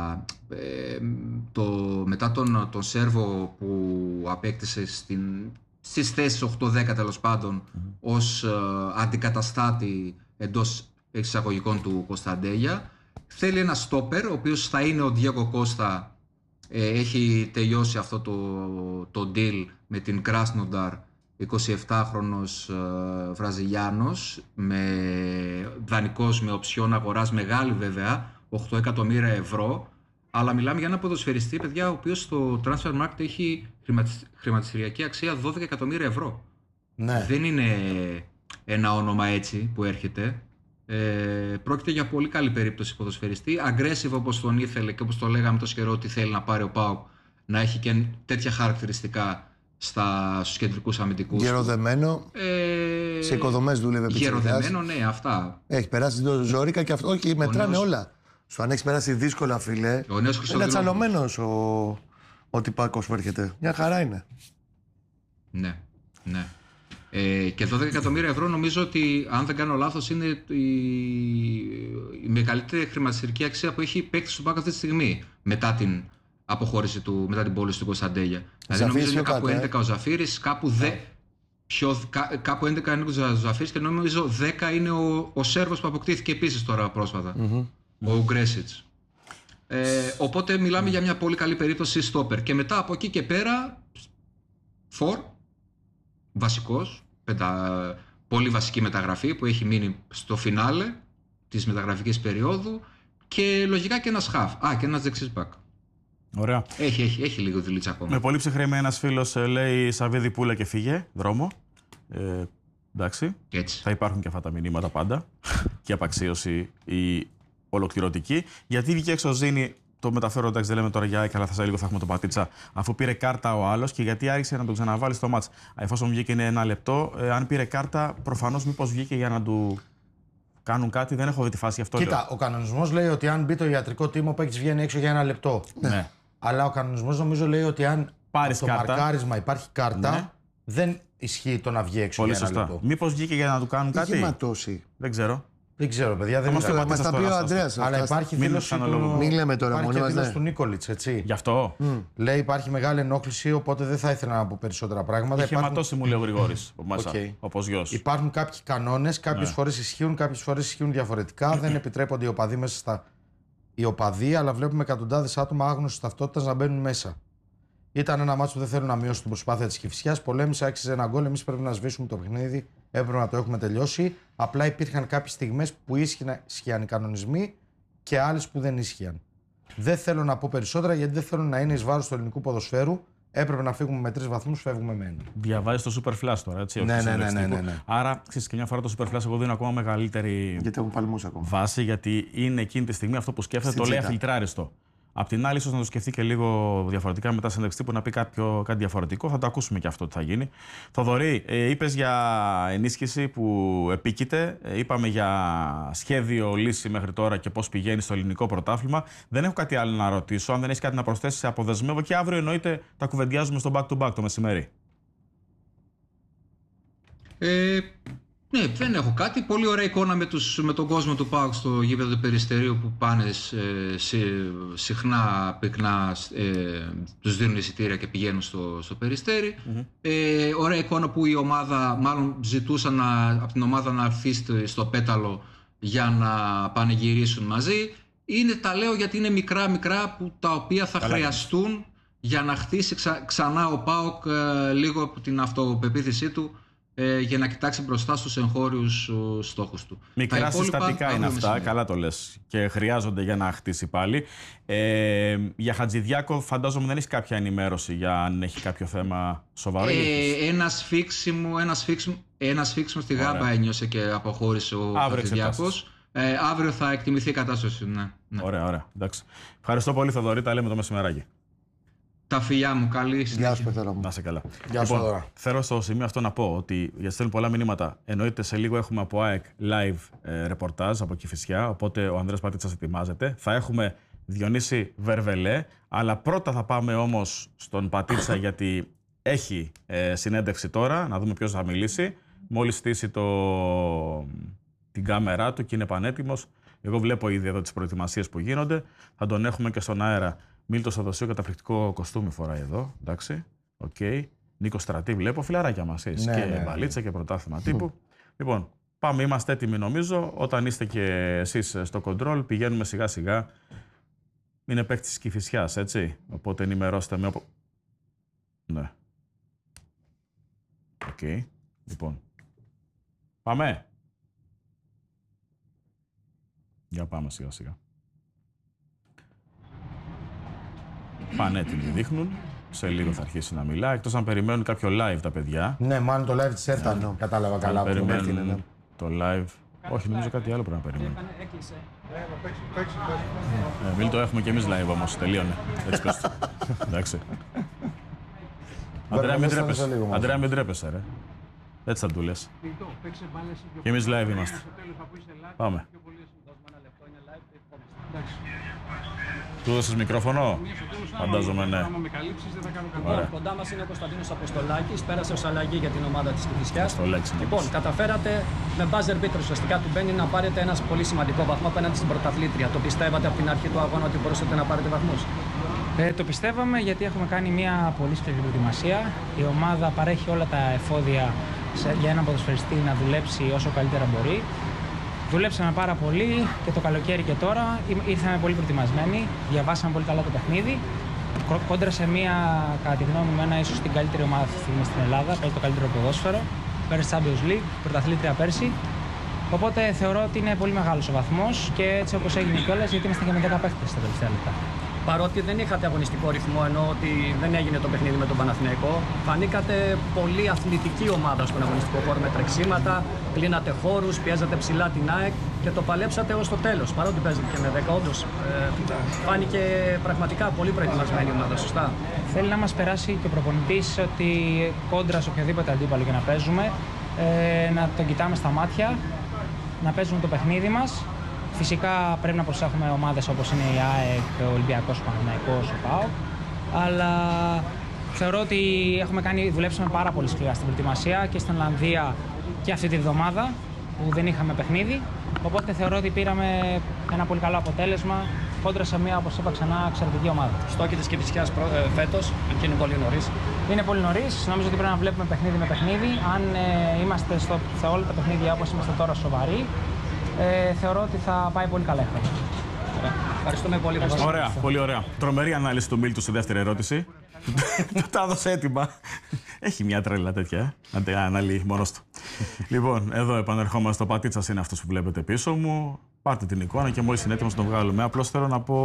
Μετά τον Σέρβο που απέκτησε στις θέσεις 8-10 τέλος πάντων, ως αντικαταστάτη εντός εισαγωγικών του Κωνσταντέλια, θέλει ένα στόπερ, ο οποίος θα είναι ο Διέγκο Κώστα. Έχει τελειώσει αυτό το deal με την Κράσνονταρ, 27χρονος Βραζιλιάνος, δανεικός με οψιόν αγοράς μεγάλη βέβαια, 8 εκατομμύρια ευρώ, αλλά μιλάμε για ένα ποδοσφαιριστή, παιδιά, ο οποίος στο Transfer Market έχει χρηματιστηριακή αξία 12 εκατομμύρια ευρώ. Ναι. Δεν είναι ένα όνομα έτσι που έρχεται. Πρόκειται για πολύ καλή περίπτωση ποδοσφαιριστή, aggressive όπως τον ήθελε και όπως το λέγαμε τόσο καιρό ότι θέλει να πάρει ο ΠΑΟΚ, να έχει και τέτοια χαρακτηριστικά στους κεντρικούς αμυντικούς. Γεροδεμένο. Σε οικοδομές δούλευε πιτσιρικάς. Γεροδεμένο, ναι, αυτά. Έχει περάσει το ζόρικα και αυτό. Όχι, μετράνε όλα. Σου αν έχει περάσει δύσκολα, φίλε. Είναι τσαλωμένος ο τυπάκος που έρχεται. Μια χαρά είναι. Ναι, ναι. Και 12 εκατομμύρια ευρώ νομίζω ότι, αν δεν κάνω λάθος, είναι η μεγαλύτερη χρηματιστηρική αξία που έχει παίκτη στον ΠΑΟΚ αυτή τη στιγμή, μετά την αποχώρηση του, μετά την πώληση του Κωνσταντέλια. Δηλαδή νομίζω είναι κάπου 11 ο Ζαφύρης, κάπου 11 είναι ο Ζαφύρης και νομίζω 10 είναι ο Σέρβος που αποκτήθηκε επίσης τώρα πρόσφατα, ο Γκρέσιτς. Οπότε μιλάμε για μια πολύ καλή περίπτωση στόπερ. Και μετά από εκεί και πέρα, βασικός, πολύ βασική μεταγραφή που έχει μείνει στο φινάλε της μεταγραφικής περίοδου, και λογικά και ένας χαφ. Και ένας δεξής μπακ. Ωραία. Έχει λίγο δουλίτσα ακόμα. Με πολύ ψυχρή ένας φίλος λέει Σαββίδη πούλα και φύγε, δρόμο. Εντάξει. Έτσι. Θα υπάρχουν και αυτά τα μηνύματα πάντα. Και απαξίωση η ολοκληρωτική. Γιατί βγήκε έξω ο Ζήνη, το μεταφέρω, εντάξει, δεν λέμε τώρα για ΑΕΚ, αλλά θα σε λίγο θα έχουμε τον Πατίτσα, αφού πήρε κάρτα ο άλλος, και γιατί άρχισε να τον ξαναβάλει στο μάτς. Εφόσον βγήκε είναι 1 λεπτό, αν πήρε κάρτα, προφανώς μήπως βγήκε για να του κάνουν κάτι, δεν έχω δει τη φάση αυτό. Κοίτα, λέω. Ο κανονισμός λέει ότι αν μπει το ιατρικό team, ο παίκτης βγαίνει έξω για 1 λεπτό. Ναι. Αλλά ο κανονισμός νομίζω λέει ότι αν πάρεις στο κάρτα, μαρκάρισμα υπάρχει κάρτα, ναι, δεν ισχύει το να βγει έξω πολύ για 1 σωστά. λεπτό. Μήπως βγήκε για να του κάνουν κάτι. Είχε ματώσει. Δεν ξέρω. Δεν ξέρω, παιδιά, δεν μας ξέρω. το Μας τα πει ο Ανδρέας. Αλλά υπάρχει δήλωση του... Μην λέμε τώρα υπάρχει μόνοι και μας, δήλωση ναι. του Νίκολιτς, έτσι. Γι' αυτό. Λέει υπάρχει μεγάλη ενόχληση, οπότε δεν θα ήθελα να πω περισσότερα πράγματα. Είχε ματώσει, μου λέει ο Γρηγόρης. Okay. Όπως γιος. Υπάρχουν κάποιοι κανόνες, κάποιες φορές ισχύουν, κάποιες φορές ισχύουν διαφορετικά. Δεν επιτρέπονται οι οπαδοί μέσα στα. Οι οπαδοί, αλλά βλέπουμε εκατοντάδες άτομα άγνωστης ταυτότητας να μπαίνουν μέσα. Ήταν ένα μάτσο που δεν θέλουν να μειώσουν την προσπάθεια της Κηφισιάς. Πολέμησε, άξιζε ένα γκολ. Εμείς πρέπει να σβήσουμε το παιχνίδι. Έπρεπε να το έχουμε τελειώσει. Απλά υπήρχαν κάποιες στιγμές που ίσχυαν οι κανονισμοί και άλλες που δεν ίσχυαν. Δεν θέλω να πω περισσότερα γιατί δεν θέλω να είναι εις βάρος του ελληνικού ποδοσφαίρου. Έπρεπε να φύγουμε με 3 βαθμούς, φεύγουμε με 1. Διαβάζει το Super Flash τώρα, έτσι. Ναι. Άρα, ξέρεις, και μια φορά το Super Flash εγώ δίνω ακόμα μεγαλύτερη Γιατί έχουν παλμούς ακόμα. βάση, γιατί είναι εκείνη τη στιγμή αυτό που σκέφτεται, το λέει αφιλτράριστο. Απ' την άλλη, ίσως να το σκεφτεί και λίγο διαφορετικά μετά συνέντευξη που να πει κάτι διαφορετικό. Θα το ακούσουμε και αυτό τι θα γίνει. Θοδωρή, είπες για ενίσχυση που επίκειται. Είπαμε για σχέδιο, λύση μέχρι τώρα και πώς πηγαίνει στο ελληνικό πρωτάθλημα. Δεν έχω κάτι άλλο να ρωτήσω. Αν δεν έχει κάτι να προσθέσεις, σε αποδεσμεύω, και αύριο εννοείται τα κουβεντιάζουμε στο back to back το μεσημέρι. Ναι, δεν έχω κάτι. Πολύ ωραία εικόνα με τον κόσμο του ΠΑΟΚ στο γήπεδο του Περιστερίου που πάνε συχνά, πυκνά, τους δίνουν εισιτήρια και πηγαίνουν στο Περιστέρι. Ωραία εικόνα που η ομάδα, μάλλον ζητούσαν από την ομάδα να έρθει στο Πέταλο για να πανηγυρίσουν μαζί. Τα λέω γιατί είναι μικρά τα οποία θα χρειαστούν για να χτίσει ξανά ο ΠΑΟΚ λίγο από την αυτοπεποίθησή του, για να κοιτάξει μπροστά στους εγχώριους στόχους του. Μικρά συστατικά είναι αυτά, καλά το λες, και χρειάζονται για να χτίσει πάλι. Για Χατζηδιάκο φαντάζομαι δεν έχει κάποια ενημέρωση για αν έχει κάποιο θέμα σοβαρό. Ένας φίξιμο στη Γάμπα ένιωσε και αποχώρησε ο Χατζηδιάκος. Αύριο θα εκτιμηθεί η κατάσταση. Ναι. Ωραία. Εντάξει. Ευχαριστώ πολύ, Θοδωρή, τα λέμε το μεσημεράκι. Τα φιλιά μου, καλή συνέχεια. Γεια σου, Πεθερό μου. Να είσαι καλά. Γεια σου, λοιπόν, θέλω στο σημείο αυτό να πω ότι για στέλνουν πολλά μηνύματα. Εννοείται σε λίγο έχουμε από ΑΕΚ live ρεπορτάζ από Κηφισιά. Οπότε ο Ανδρέας Πατίτσας ετοιμάζεται. Θα έχουμε Διονύση Βερβελέ. Αλλά πρώτα θα πάμε όμως στον Πατίτσα γιατί έχει συνέντευξη τώρα. Να δούμε ποιος θα μιλήσει. Μόλις στήσει την κάμερά του και είναι πανέτοιμος. Εγώ βλέπω ήδη εδώ τις προετοιμασίες που γίνονται. Θα τον έχουμε και στον αέρα. Μίλτος Θοδοσίου, καταπληκτικό κοστούμι φοράει εδώ. Εντάξει. Οκ. Νίκο Στρατή, βλέπω φιλαράκια μας. Και μπαλίτσα και πρωτάθλημα τύπου. Λοιπόν, πάμε, είμαστε έτοιμοι νομίζω. Όταν είστε και εσείς στο control, πηγαίνουμε σιγά σιγά. Είναι παίκτης της Κηφισιάς, έτσι. Οπότε ενημερώστε με. Ναι. Οκ. Λοιπόν. Πάμε. Για πάμε σιγά σιγά. Πανέτοιμοι δείχνουν. Σε λίγο θα αρχίσει να μιλά. Εκτός αν περιμένουν κάποιο live τα παιδιά. Ναι, μάλλον το live της ΕΡΤΑ. Κατάλαβα καλά. Περιμένουν το live. Όχι, νομίζω κάτι άλλο πρέπει να περιμένουν. Μην το έχουμε κι εμείς live όμως. Τελείωνε. Έτσι πες το. Εντάξει. Αντρέα, μην τρέπεσαι, ρε. Έτσι θα του λες. Και εμείς live είμαστε. Πάμε. Του έδωσες μικρόφωνο? Φαντάζομαι, ναι. Λοιπόν, κοντά μας είναι ο Κωνσταντίνος Αποστολάκης, πέρασε ως αλλαγή για την ομάδα της Κηφισιάς. Λοιπόν, καταφέρατε με buzzer beater ουσιαστικά του μπαίνει να πάρετε ένα πολύ σημαντικό βαθμό απέναντι στην πρωταθλήτρια. Το πιστεύατε από την αρχή του αγώνα ότι μπορούσατε να πάρετε βαθμούς? Το πιστεύαμε γιατί έχουμε κάνει μια πολύ σκληρή προετοιμασία. Η ομάδα παρέχει όλα τα εφόδια για έναν ποδοσφαιριστή να δουλέψει όσο καλύτερα μπορεί. Δουλέψαμε πάρα πολύ και το καλοκαίρι και τώρα. Ήρθαμε πολύ προετοιμασμένοι, διαβάσαμε πολύ καλά το παιχνίδι. Κόντρα σε μία, κατά τη γνώμη μου, ίσως την καλύτερη ομάδα αυτή τη στιγμή στην Ελλάδα. Παίζει το καλύτερο ποδόσφαιρο. Πέρασε Champions League, πρωταθλήτρια πέρσι. Οπότε θεωρώ ότι είναι πολύ μεγάλος ο βαθμός και έτσι όπως έγινε κιόλας, γιατί είμαστε και με 10 παίχτες στα τελευταία λεπτά. Παρότι δεν είχατε αγωνιστικό ρυθμό, ενώ ότι δεν έγινε το παιχνίδι με τον Παναθηναϊκό, φανήκατε πολύ αθλητική ομάδα στον αγωνιστικό χώρο με τρεξίματα, κλείνατε χώρους, πιέζατε ψηλά την ΑΕΚ και το παλέψατε ως το τέλος. Παρότι παίζετε και με 10, όντως φάνηκε πραγματικά πολύ προετοιμασμένη η ομάδα, σωστά? Θέλει να μας περάσει και ο προπονητής ότι κόντρα σε οποιοδήποτε αντίπαλο και να παίζουμε, να τον κοιτάμε στα μάτια, να παίζουμε το παιχνίδι μας. Φυσικά πρέπει να προσέχουμε ομάδες όπως είναι η ΑΕΚ, ο Ολυμπιακός, ο Παναθηναϊκός, ο ΠΑΟΚ. Αλλά θεωρώ ότι δουλέψαμε πάρα πολύ σκληρά στην προετοιμασία και στην Ολλανδία και αυτή τη βδομάδα που δεν είχαμε παιχνίδι. Οπότε θεωρώ ότι πήραμε ένα πολύ καλό αποτέλεσμα κόντρα σε μια, όπως είπα ξανά, εξαιρετική ομάδα. Στόχοι της Κηφισιάς φέτος, αν και είναι πολύ νωρίς. Είναι πολύ νωρίς. Νομίζω ότι πρέπει να βλέπουμε παιχνίδι με παιχνίδι. Αν είμαστε σε όλα τα παιχνίδια όπως είμαστε τώρα σοβαροί, θεωρώ ότι θα πάει πολύ καλά η χρονιά. Ευχαριστούμε πολύ. Ωραία, πολύ ωραία. Τρομερή ανάλυση του Μίλτου στη δεύτερη ερώτηση. Του τα έδωσε έτοιμα. Έχει μια τρέλα τέτοια, να την αναλύει μόνος του. Λοιπόν, εδώ επανερχόμαστε στο Πατίτσας, είναι αυτός που βλέπετε πίσω μου. Πάρτε την εικόνα και μόλις είναι έτοιμος να τον βγάλουμε. Απλώς θέλω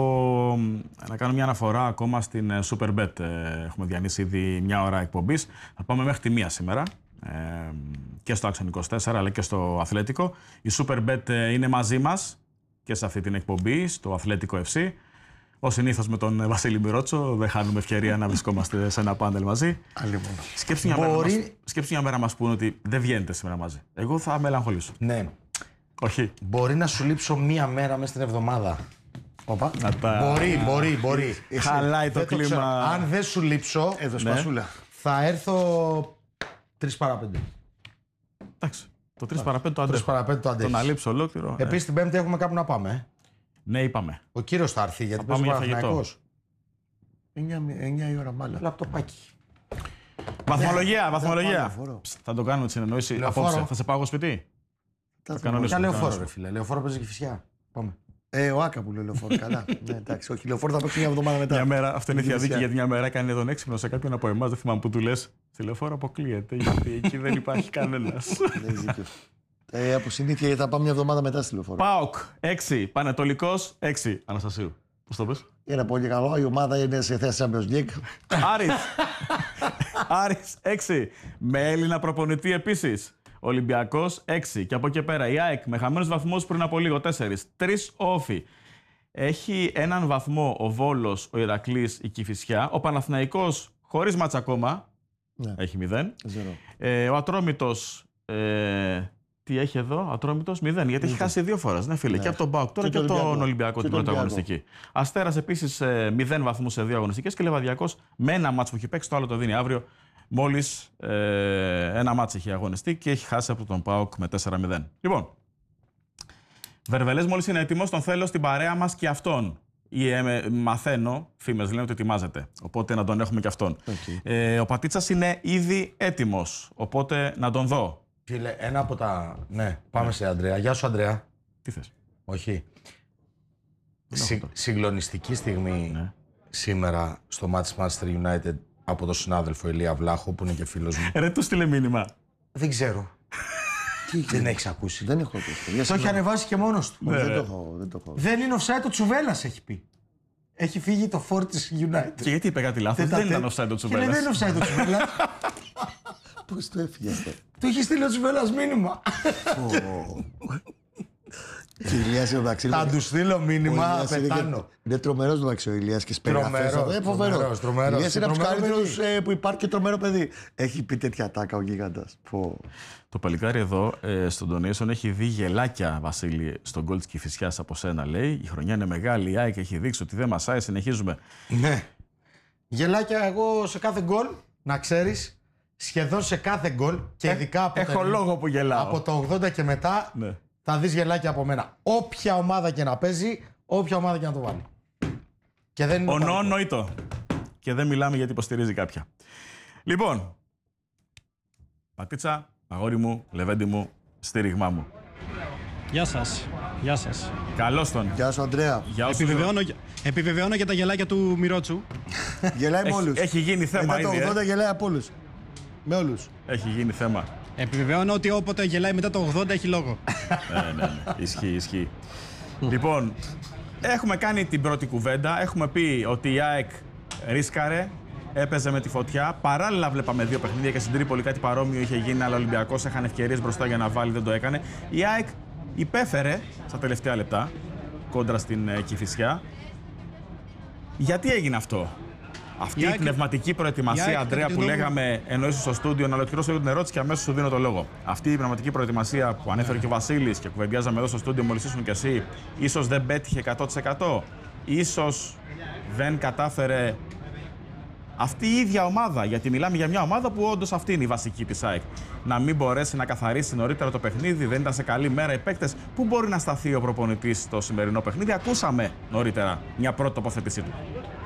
να κάνω μια αναφορά ακόμα στην Superbet. Έχουμε διανύσει ήδη μια ώρα εκπομπής. Θα πάμε μέχρι τη 1 σήμερα. Και στο Action 24 αλλά και στο Αθλέτικο. Η Superbet είναι μαζί μας και σε αυτή την εκπομπή, στο Αθλέτικο FC. Ως συνήθως με τον Βασίλη Μυρότσο, δεν χάνουμε ευκαιρία να βρισκόμαστε σε ένα πάνελ μαζί. Σκέψου μια μέρα μας πούνε ότι δεν βγαίνετε σήμερα μαζί. Εγώ θα μελαγχολήσω. Ναι. Όχι. Μπορεί να σου λείψω μία μέρα μέσα στην εβδομάδα. Οπα. Μπορεί. Χαλάει το κλίμα. Αν δεν σου λείψω, θα έρθω 3 παρά 5. Εντάξει. Το 3 παρά 5 το αντέχω. Το να λείψω ολόκληρο. Επίσης την Πέμπτη έχουμε κάπου να πάμε. Ναι, είπαμε. Ο κύριος θα έρθει γιατί παίζει ο Παναθηναϊκός. 9 η ώρα μάλλον. Λαπτοπάκι. Βαθμολογία. Θα το κάνουμε τη συνεννόηση απόψε. Θα σε πάω σπίτι. Για λεωφόρο, ρε φίλε. Λεωφόρο παίζει Κηφισιά. Πάμε. Ο Άκα που λέει λεωφόρο. Καλά. Ναι, εντάξει. Όχι, λεωφόρο θα παίξει μια εβδομάδα μετά. Μια μέρα, αυτό είναι η διαδίκη γιατί μια μέρα κάνει τον έξυπνο σε κάποιον από εμάς. Δεν θυμάμαι που του λες. Στη λεωφόρο αποκλείεται γιατί εκεί δεν υπάρχει κανένας. Από συνήθεια γιατί θα πάμε μια εβδομάδα μετά στη λεωφόρο. ΠΑΟΚ 6, Πανετολικός 6. Αναστασίου. Πώς το πες? Είναι πολύ καλό. Η ομάδα είναι σε θέση Champions League. Άρης 6. Με Έλληνα προπονητή επίσης. Ολυμπιακός 6. Και από εκεί πέρα η ΑΕΚ με χαμένους βαθμούς πριν από λίγο 4. 3 όφοι. Έχει έναν βαθμό ο Βόλος, ο Ηρακλής, η Κηφισιά. Ο Παναθηναϊκός χωρίς μάτς ακόμα. Ναι. Έχει 0. Ο Ατρόμητος. Τι έχει εδώ, Ατρόμητος 0. Γιατί έχει χάσει 2 φορές. Ναι, φίλε. Ναι. Και από τον ΠΑΟΚ τώρα και από τον Ολυμπιακό την πρώτη αγωνιστική. Αστέρας επίσης 0 βαθμούς σε 2 αγωνιστικές και Λεβαδιακός με ένα μάτς που έχει παίξει, το άλλο το δίνει αύριο. Μόλις ένα μάτς έχει αγωνιστεί και έχει χάσει από τον ΠΑΟΚ με 4-0. Λοιπόν, Βερβελές μόλις είναι έτοιμος, τον θέλω στην παρέα μας και αυτόν. Μαθαίνω, φήμες λένε ότι ετοιμάζεται, οπότε να τον έχουμε και αυτόν. Okay. Ο Πατίτσας είναι ήδη έτοιμος, οπότε να τον δω. Φίλε, ένα από τα... Ναι, πάμε σε Ανδρέα. Γεια σου, Ανδρέα. Τι θες? Όχι. Συγκλονιστική στιγμή σήμερα στο match Manchester United από τον συνάδελφο Ηλία Βλάχο, που είναι και φίλος μου. Ρε, του στείλε μήνυμα. Δεν ξέρω. Δεν έχεις ακούσει? Δεν έχω ακούσει. Το έχει ανεβάσει και μόνος του. Δεν το έχω. Δεν είναι offside ο Τσουβέλλας, έχει πει. Έχει φύγει το φόρ της United. Και γιατί είπε κάτι λάθος? Δεν ήταν offside ο Τσουβέλλας. Δεν είναι offside ο Τσουβέλλας. Πώς το έφυγε αυτό? Του έχει στείλει ο Τσουβέλλας μήνυμα. Και ο Ηλίας εντάξει. Θα του στείλω μήνυμα, πετάνω. Είναι τρομερός ο Ηλίας και σπεριγραφές. Τρομερός. Ο Ηλίας είναι από τους καλύτερους που υπάρχει και τρομερό παιδί. Έχει πει τέτοια τάκα ο γίγαντας. Το παλικάρι εδώ στον donation έχει δει γελάκια, Βασίλη, στον γκολ της Κηφισιάς από σένα, λέει. Η χρονιά είναι μεγάλη, η ΑΕΚ έχει δείξει ότι δεν μασάει, συνεχίζουμε. Ναι. Γελάκια εγώ σε κάθε γκολ, να ξέρεις, σχεδόν σε κάθε γκολ και ειδικά από, έχω λόγο που γελάω. Από το 80 και μετά, ναι. Θα δεις γελάκια από μένα. Όποια ομάδα και να παίζει, όποια ομάδα και να το βάλει. Και δεν είναι ονόητο. Και δεν μιλάμε γιατί υποστηρίζει κάποια. Λοιπόν, Πατίτσα, αγόρι μου, λεβέντι μου, στήριγμά μου. Γεια σας. Γεια σας. Καλώς τον. Γεια σου, Αντρέα. Επιβεβαιώνω για τα γελάκια του Μιρότσου. Γελάει με όλους. Έχει γίνει θέμα μετά ήδη. Το 80 γελάει από όλους. Με όλους. Έχει γίνει θέμα. Επιβεβαιώνω ότι όποτε γελάει μετά το 80 έχει λόγο. Ναι. Ισχύει. Λοιπόν, έχουμε κάνει την πρώτη κουβέντα. Έχουμε πει ότι η ΑΕΚ ρίσκαρε, έπαιζε με τη φωτιά. Παράλληλα βλέπαμε δύο παιχνίδια και στην Τρίπολη κάτι παρόμοιο είχε γίνει, αλλά ο Ολυμπιακός έχανε ευκαιρίες μπροστά για να βάλει, δεν το έκανε. Η ΑΕΚ υπέφερε στα τελευταία λεπτά κόντρα στην Κηφισιά. Γιατί έγινε αυτό? Αυτή η πνευματική προετοιμασία, Αντρέα, που λέγαμε ενώ ήσουν στο στούντιο, να ολοκληρώσω λίγο την ερώτηση και αμέσως σου δίνω το λόγο. Αυτή η πνευματική προετοιμασία που ανέφερε και ο Βασίλης και κουβεντιάζαμε εδώ στο στούντιο μόλις ήσουν και εσύ, ίσως δεν πέτυχε 100%. Ίσως δεν κατάφερε αυτή η ίδια ομάδα, γιατί μιλάμε για μια ομάδα που όντως αυτή είναι η βασική της ΑΕΚ. Να μην μπορέσει να καθαρίσει νωρίτερα το παιχνίδι, δεν ήταν σε καλή μέρα οι παίκτες. Πού μπορεί να σταθεί ο προπονητής στο σημερινό παιχνίδι? Ακούσαμε νωρίτερα μια πρώτη τοποθέτησή του.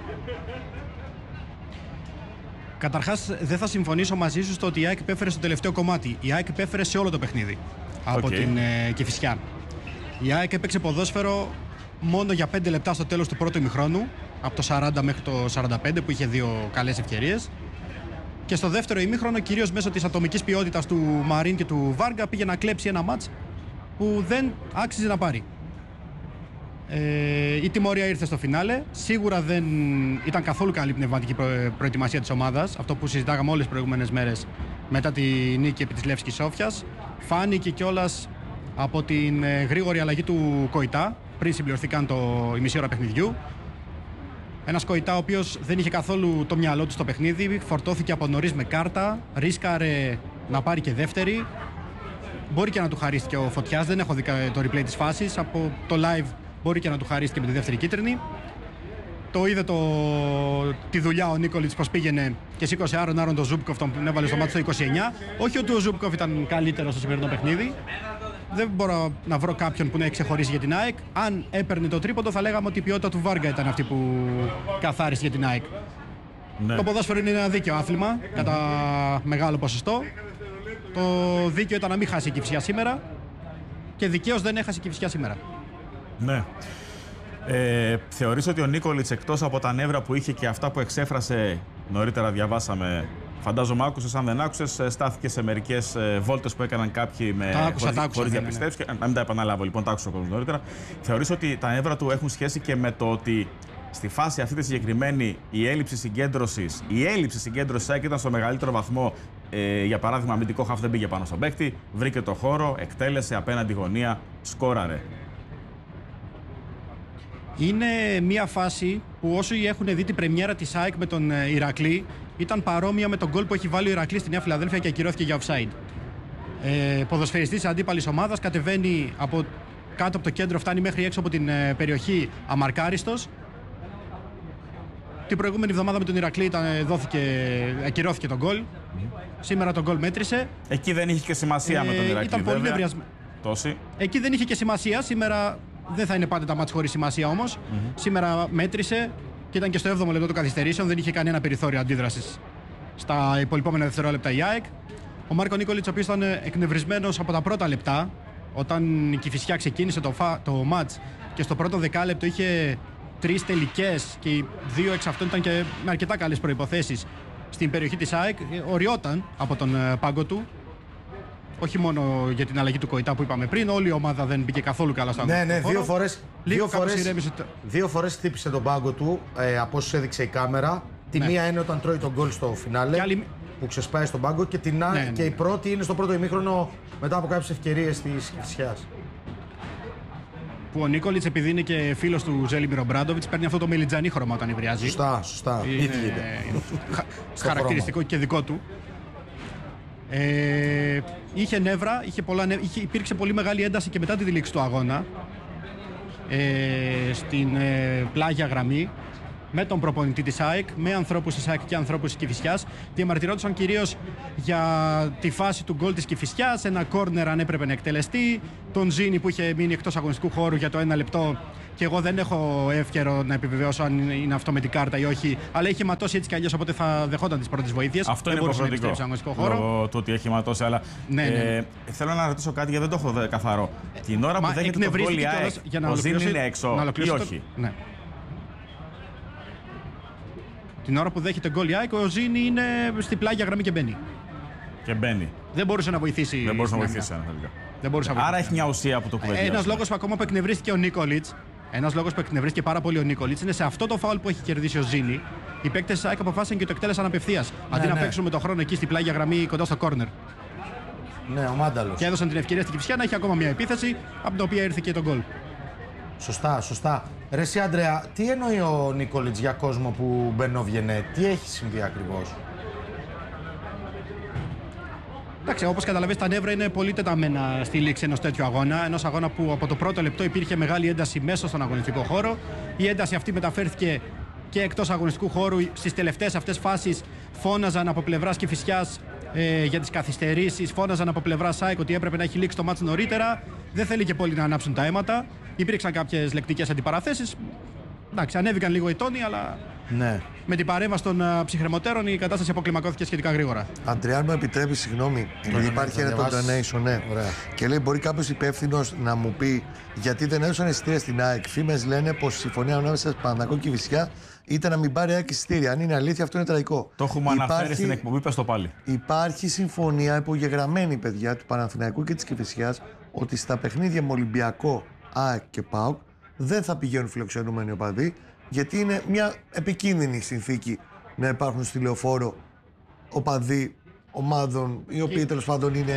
Καταρχάς, δεν θα συμφωνήσω μαζί σου στο ότι η ΑΕΚ υπέφερε στο τελευταίο κομμάτι. Η ΑΕΚ υπέφερε σε όλο το παιχνίδι από την Κηφισιά. Η ΑΕΚ έπαιξε ποδόσφαιρο μόνο για 5 λεπτά στο τέλος του πρώτου ημιχρόνου, από το 40 μέχρι το 45 που είχε δύο καλές ευκαιρίες. Και στο δεύτερο ημίχρονο, κυρίως μέσω της ατομικής ποιότητας του Μαρίν και του Βάργα, πήγε να κλέψει ένα μάτς που δεν άξιζε να πάρει. Η τιμωρία ήρθε στο φινάλε. Σίγουρα δεν ήταν καθόλου καλή πνευματική προετοιμασία της ομάδας. Αυτό που συζητάγαμε όλες τις προηγούμενες μέρες μετά τη νίκη επί της Λεύσκης Σόφιας. Φάνηκε κιόλας από την γρήγορη αλλαγή του Κοϊτά πριν συμπληρωθεί καν η μισή ώρα παιχνιδιού. Ένας Κοϊτά ο οποίος δεν είχε καθόλου το μυαλό του στο παιχνίδι. Φορτώθηκε από νωρίς με κάρτα. Ρίσκαρε να πάρει και δεύτερη. Μπορεί και να του χαρίστηκε ο Φωτιάς. Δεν έχω δει το replay της φάσης. Από το live μπορεί και να του χαρίστηκε με τη δεύτερη κίτρινη. Το είδε τη δουλειά ο Νίκολιτς πως πήγαινε και σήκωσε άρον τον Ζούμπκοφ, τον έβαλε στο μάτι στο 29. Όχι ότι ο Ζούμπκοφ ήταν καλύτερος στο σημερινό παιχνίδι. Δεν μπορώ να βρω κάποιον που να έχει ξεχωρίσει για την ΑΕΚ. Αν έπαιρνε το τρίποντο, θα λέγαμε ότι η ποιότητα του Βάργα ήταν αυτή που καθάρισε για την ΑΕΚ. Ναι. Το ποδόσφαιρο είναι ένα δίκαιο άθλημα, κατά μεγάλο ποσοστό. Το δίκαιο ήταν να μην χάσει η Κηφισιά σήμερα και δικαίως δεν έχασε η Κηφισιά σήμερα. Ναι. Θεωρείς ότι ο Νίκολιτς, εκτός από τα νεύρα που είχε και αυτά που εξέφρασε νωρίτερα, διαβάσαμε, φαντάζομαι άκουσες, αν δεν άκουσες, στάθηκε σε μερικές βόλτες που έκαναν κάποιοι χωρίς διαπιστεύσεις. Ναι. Να μην τα επαναλάβω, λοιπόν, τα άκουσα ο κόσμος νωρίτερα. Θεωρείς ότι τα νεύρα του έχουν σχέση και με το ότι στη φάση αυτή τη συγκεκριμένη η έλλειψη συγκέντρωσης ήταν στο μεγαλύτερο βαθμό? Για παράδειγμα, αμυντικό χαφ δεν πήγε πάνω στον παίκτη, βρήκε το χώρο, εκτέλεσε απέναντι γωνία, σκόραρε. Είναι μια φάση που όσοι έχουν δει την πρεμιέρα της ΑΕΚ με τον Ηρακλή, ήταν παρόμοια με τον γκολ που έχει βάλει ο Ηρακλής στη Νέα Φιλαδέλφια και ακυρώθηκε για offside. Ποδοσφαιριστής αντίπαλης ομάδας, κατεβαίνει κάτω από το κέντρο, φτάνει μέχρι έξω από την περιοχή αμαρκάριστος. Την προηγούμενη εβδομάδα με τον Ηρακλή ακυρώθηκε τον γκολ. Σήμερα τον γκολ μέτρησε. Εκεί δεν είχε και σημασία με τον Ηρακλή. Ήταν πολύ νευριασμένο. Εκεί δεν είχε και σημασία. Σήμερα δεν θα είναι πάντα τα μάτς χωρίς σημασία όμως. Σήμερα μέτρησε και ήταν και στο 7ο λεπτό των καθυστερήσεων. Δεν είχε κανένα περιθώριο αντίδρασης στα υπολοιπόμενα δευτερόλεπτα η ΑΕΚ. Ο Μάρκο Νίκολιτς, ο οποίος ήταν εκνευρισμένος από τα πρώτα λεπτά, όταν η Κηφισιά ξεκίνησε το μάτς και στο πρώτο δεκάλεπτο είχε 3 τελικές και οι 2 εξ αυτών ήταν και με αρκετά καλές προϋποθέσεις στην περιοχή της ΑΕΚ, οριόταν από τον πάγκο του. Όχι μόνο για την αλλαγή του Κοϊτά που είπαμε πριν, όλη η ομάδα δεν μπήκε καθόλου καλά στο αγώνα. Ναι, δύο φορές χτύπησε τον πάγκο του, από όσους έδειξε η κάμερα. Τη μία είναι όταν τρώει τον γκολ στο φινάλε, που ξεσπάει στον πάγκο, και η πρώτη είναι στο πρώτο ημίχρονο μετά από κάποιες ευκαιρίες της Κηφισιάς. Που ο Νίκολιτς, επειδή είναι και φίλος του Ζέλιμιρ Ομπράντοβιτς, παίρνει αυτό το μελιτζανί χρώμα όταν υβριάζει. Σωστά. Είναι χαρακτηριστικό και δικό του. Είχε νεύρα, υπήρξε πολύ μεγάλη ένταση και μετά τη λήξη του αγώνα στην πλάγια γραμμή με τον προπονητή της ΑΕΚ, με ανθρώπους της ΑΕΚ και ανθρώπους της Κηφισιάς. Διαμαρτυρόντουσαν κυρίως για τη φάση του γκολ της Κηφισιάς, ένα κόρνερ αν έπρεπε να εκτελεστεί, τον Ζήνη που είχε μείνει εκτός αγωνιστικού χώρου για το 1 λεπτό και εγώ δεν έχω εύκαιρο να επιβεβαιώσω αν είναι αυτό με την κάρτα ή όχι, αλλά είχε ματώσει έτσι κι αλλιώς, οπότε θα δεχόταν τις πρώτες βοήθειες. Αυτό είναι υποχρεωτικό. Λόγω του ότι έχει ματώσει, αλλά θέλω να ρωτήσω κάτι γιατί δεν το έχω καθαρό. Την ώρα που δέχεται τον γκολ η ΑΕΚ, ο Ζήνη είναι έξω ή όχι? Ναι. Την ώρα που δέχεται γκολ η ΑΕΚ, ο Ζήνη είναι στην πλάγια γραμμή και μπαίνει. Δεν μπορούσε να βοηθήσει. Δεν μπορούσε να βοηθήσει. Άρα έχει μια ουσία που το κουβεντιάζει. Ένας λόγος που ακόμα που εκνευρίστηκε ο Νίκολιτς, πάρα πολύ ο Νίκολιτς, είναι σε αυτό το φάουλ που έχει κερδίσει ο Ζήνη. Οι παίκτες της ΑΕΚ αποφάσισαν και το εκτέλεσαν απευθείας. Αντί να παίξουν με τον χρόνο εκεί στην πλάγια γραμμή κοντά στο κόρνερ. Ναι, ο Μάνταλος. Και έδωσαν την ευκαιρία στην Κηφισιά να έχει ακόμα μια επίθεση, από την οποία ήρθε και το γκολ. Σωστά. Ρε εσύ, Αντρέα, τι εννοεί ο Νίκολιτς για κόσμο που μπαινόβγαινε, τι έχει συμβεί ακριβώς? Εντάξει, όπως καταλαβαίνεις, τα νεύρα είναι πολύ τεταμένα στη λήξη ενός τέτοιου αγώνα. Ενός αγώνα που από το πρώτο λεπτό υπήρχε μεγάλη ένταση μέσα στον αγωνιστικό χώρο. Η ένταση αυτή μεταφέρθηκε και εκτός αγωνιστικού χώρου. Στις τελευταίες αυτές φάσεις φώναζαν από πλευράς Κηφισιάς για τις καθυστερήσεις, φώναζαν από πλευράς ΑΕΚ ότι έπρεπε να έχει λήξει το μάτς νωρίτερα. Δεν θέλει και πολύ να ανάψουν τα αίματα. Υπήρξαν κάποιες λεκτικές αντιπαραθέσεις. Εντάξει, ανέβηκαν λίγο οι τόνοι, αλλά ναι, με την παρέμβαση των ψυχρεμωτέρων η κατάσταση αποκλιμακώθηκε σχετικά γρήγορα. Αντρέα, αν μου επιτρέπει, συγγνώμη, επειδή υπάρχει ένα donation, ναι. Και λέει: μπορεί κάποιος υπεύθυνος να μου πει γιατί δεν έδωσαν εισιτήρια στην ΑΕΚ? Φήμες λένε πως η συμφωνία ανάμεσα σε Παναθηναϊκό και Κηφισιά ήταν να μην πάρει ΑΕΚ εισιτήρια. Αν είναι αλήθεια, αυτό είναι τραγικό. Το έχουμε αναφέρει στην εκπομπή, πες το πάλι. Υπάρχει συμφωνία υπογεγραμμένη, παιδιά, του Παναθηναϊκού και της Κηφισιάς ότι στα παιχνίδια με Ολυμπιακό, ΑΕΚ και ΠΑΟΚ δεν θα πηγαίνουν φιλοξενούμενοι οπαδοί, γιατί είναι μια επικίνδυνη συνθήκη να υπάρχουν στη Λεωφόρο οπαδοί ομάδων οι οποίοι τέλος πάντων είναι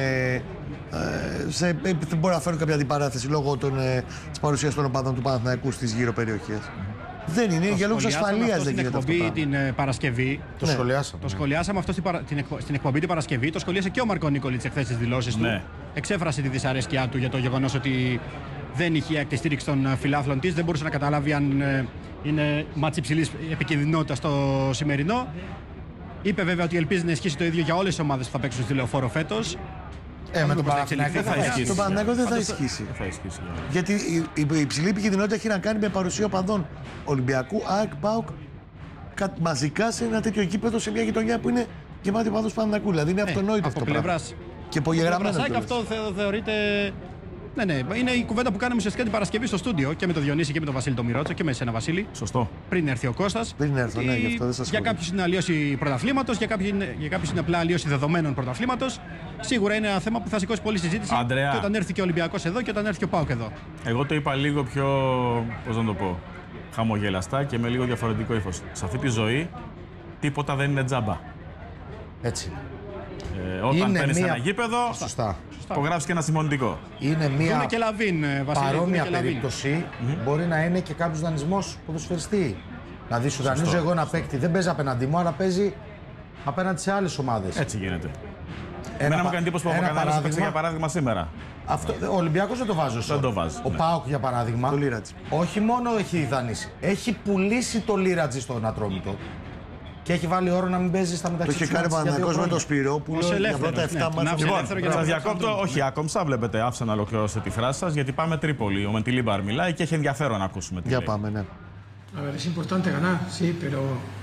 μπορεί να φέρουν κάποια αντιπαράθεση λόγω της παρουσίας των οπαδών του Παναθηναϊκού στις γύρω περιοχές. Δεν είναι, για λόγους ασφαλείας δεν γίνεται αυτό. Την Παρασκευή. Το σχολιάσαμε αυτό στην εκπομπή την Παρασκευή. Το σχολίασε και ο Μάρκο Νίκολιτς εχθές στις δηλώσεις του. Εξέφρασε τη δυσαρέσκειά του για το γεγονός ότι δεν είχε τη στήριξη των φιλάθλων της. Δεν μπορούσε να καταλάβει αν είναι μάτς υψηλής επικινδυνότητας το σημερινό. Είπε βέβαια ότι ελπίζει να ισχύσει το ίδιο για όλες τις ομάδες που θα παίξουν στη Λεωφόρο φέτος. Με τον Παναθηναϊκό δεν θα ισχύσει. Το Παναθηναϊκό δεν θα ισχύσει. Γιατί η υψηλή επικινδυνότητα έχει να κάνει με παρουσία οπαδών Ολυμπιακού, ΑΕΚ, ΠΑΟΚ μαζικά σε ένα τέτοιο γήπεδο σε μια γειτονιά που είναι γεμάτη οπαδούς Παναθηναϊκού. Δηλαδή είναι αυτονόητο αυτό το πράγμα. Και υπογεγραμμένο. Αυτό θεωρείται. Ναι, είναι η κουβέντα που κάναμε ουσιαστικά την Παρασκευή στο στούντιο και με τον Διονύση και με τον Βασίλη τον Μιρότσο και με εσένα, Βασίλη. Σωστό. Πριν έρθει ο Κώστας. Πριν έρθω, ναι, γι' αυτό δεν σας Για κάποιους είναι αλλίωση πρωταθλήματος, για κάποιους είναι απλά αλλίωση δεδομένων πρωταθλήματος. Σίγουρα είναι ένα θέμα που θα σηκώσει πολλή συζήτηση. Αντρέα, και όταν έρθει και ο Ολυμπιακός εδώ και όταν έρθει και ο ΠΑΟΚ εδώ. Εγώ το είπα λίγο πιο, πώς να το πω, χαμογελαστά και με λίγο διαφορετικό ύφος. Σε αυτή τη ζωή τίποτα δεν είναι τζάμπα. Έτσι. Όταν παίρνεις ένα γήπεδο, υπογράψεις και ένα συμφωνητικό. Είναι μια και Λαβίν, παρόμοια περίπτωση. Μπορεί να είναι και κάποιος δανεισμός ποδοσφαιριστή. Δηλαδή, σου δανείζω εγώ ένα παίκτη, δεν παίζει απέναντί μου, αλλά παίζει απέναντι σε άλλες ομάδες. Έτσι γίνεται. Εμένα μου κάνει εντύπωση που ο Παπακανάρας έπαιξε για παράδειγμα σήμερα. Ο Ολυμπιακός δεν το βάζει. Δεν το βάζει. Ο ΠΑΟΚ για παράδειγμα. Το Λίρατζι. Όχι μόνο έχει δανείσει, έχει πουλήσει το Λίρατζι στον Ατρόμητο. Και έχει βάλει όρο να μην παίζει στα μεταξύ. Το είχε κάνει ο Παναθηναϊκός με τον Σπυρόπουλο για πρώτα 7 μάτια. Λοιπόν, σας διακόπτω. Όχι, άκομψα. Βλέπετε, άφησα να ολοκληρώσετε τη φράση σας, γιατί πάμε Τρίπολη. Ο Μεντιλίμπαρ μιλάει και έχει ενδιαφέρον να ακούσουμε τι λέει. Για πάμε, ναι. A ver, es importante ganar, sí, pero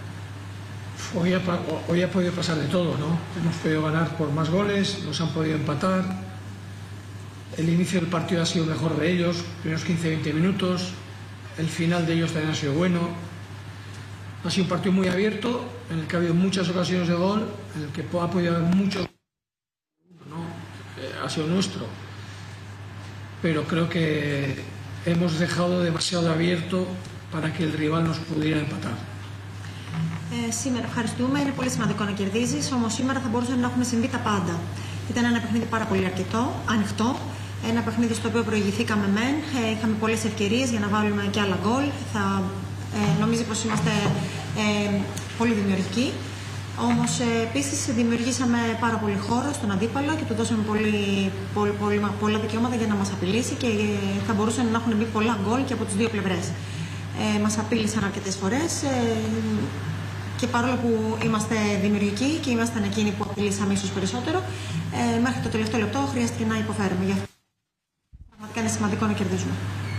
hoy ha podido pasar de todo, ¿no? Hemos podido ganar por más goles, nos han podido empatar. El inicio del partido ha sido mejor de ellos, primeros 15-20 minutos. El final de ellos también ha sido bueno. Ha sido un partido muy abierto, en el que ha habido muchas ocasiones de gol, en el que ha podido haber muchos, ¿no? Ha sido nuestro. Pero creo que hemos dejado demasiado abierto para que el rival nos pudiera empatar. Σήμερα ευχαριστούμε. Είναι πολύ σημαντικό να κερδίζεις, όμως σήμερα θα μπορούσαν να έχουμε συμβεί τα πάντα. Ήταν ένα παιχνίδι πάρα πολύ ανοιχτό. Ένα παιχνίδι στο οποίο προηγηθήκαμε μεν, είχαμε πολλές ευκαιρίες για να βάλουμε και άλλα γκολ. Νομίζω πως είμαστε πολύ δημιουργικοί. Όμως επίσης δημιουργήσαμε πάρα πολύ χώρο στον αντίπαλο και του δώσαμε πολλά δικαιώματα για να μας απειλήσει και θα μπορούσαν να έχουν μπει πολλά γκολ και από τις δύο πλευρές. Μας απείλησαν αρκετές φορές και παρόλο που είμαστε δημιουργικοί και ήμασταν εκείνοι που απειλήσαμε ίσως περισσότερο, μέχρι το τελευταίο λεπτό χρειάστηκε να υποφέρουμε. Γι' αυτό πραγματικά είναι σημαντικό να κερδίζουμε.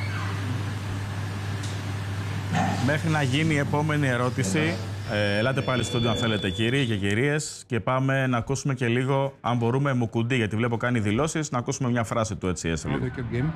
Μέχρι να γίνει η επόμενη ερώτηση, ελάτε πάλι στο στούντιο αν θέλετε κύριοι και κυρίες και πάμε να ακούσουμε και λίγο, αν μπορούμε, Μουκουντή, γιατί βλέπω κάνει δηλώσεις, να ακούσουμε μια φράση του έτσι έστω λίγο.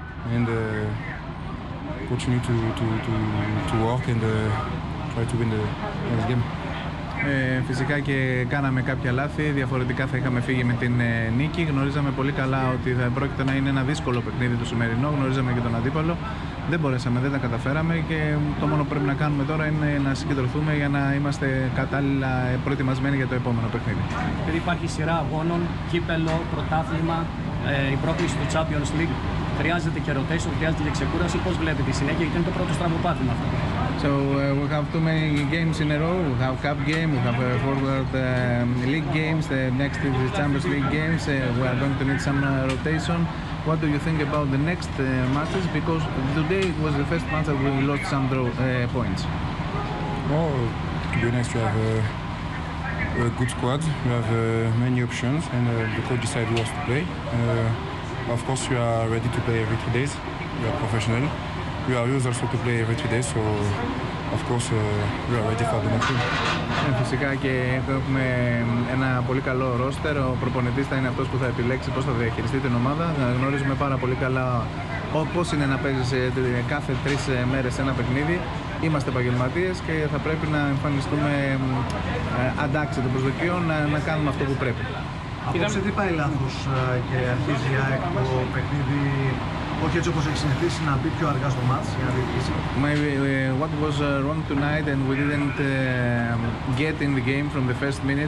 Φυσικά και κάναμε κάποια λάθη, διαφορετικά θα είχαμε φύγει με την νίκη. Γνωρίζαμε πολύ καλά ότι θα πρόκειται να είναι ένα δύσκολο παιχνίδι το σημερινό, γνωρίζαμε και τον αντίπαλο. Δεν μπορέσαμε, δεν τα καταφέραμε και το μόνο που πρέπει να κάνουμε τώρα είναι να συγκεντρωθούμε για να είμαστε κατάλληλα προετοιμασμένοι για το επόμενο παιχνίδι. Υπάρχει σειρά αγώνων, κύπελο, πρωτάθλημα, η πρόκληση του Champions League. Χρειάζεται και rotation, χρειάζεται και ξεκούραση. Πώς βλέπετε τη συνέχεια, γιατί είναι το πρώτο στραβοπάτημα αυτό. So we have too many games in a row. We have cup game, we have forward league games. The next is the Champions League games. We are going to need some rotation. What do you think about the next matches? Because today it was the first match that we lost some points. Well, to be honest, we have a good squad. We have many options, and the coach decided who has to play. Of course, we are ready to play every 2 days. We are professional. We are used also to play every 2 days, so of course we are ready for the next game. Φυσικά και έχουμε ένα πολύ καλό ρόστερ. Ο προπονητής θα είναι αυτός που θα επιλέξει πώς θα διαχειριστεί την ομάδα. Γνωρίζουμε πάρα πολύ καλά πώς είναι να παίζεις κάθε 3 μέρες ένα παιχνίδι. Είμαστε επαγγελματίες και θα πρέπει να εμφανιστούμε αντάξει των προσδοκιών, να κάνουμε αυτό που πρέπει. Απόψε τι πάει λάθος και αρχίζει η ΑΕΚ το παιχνίδι, όχι έτσι όπως έχει συνηθίσει, να μπει πιο αργά στο μάτς για να διεκδικήσει? Maybe what was wrong tonight and we didn't get in the game from the first minutes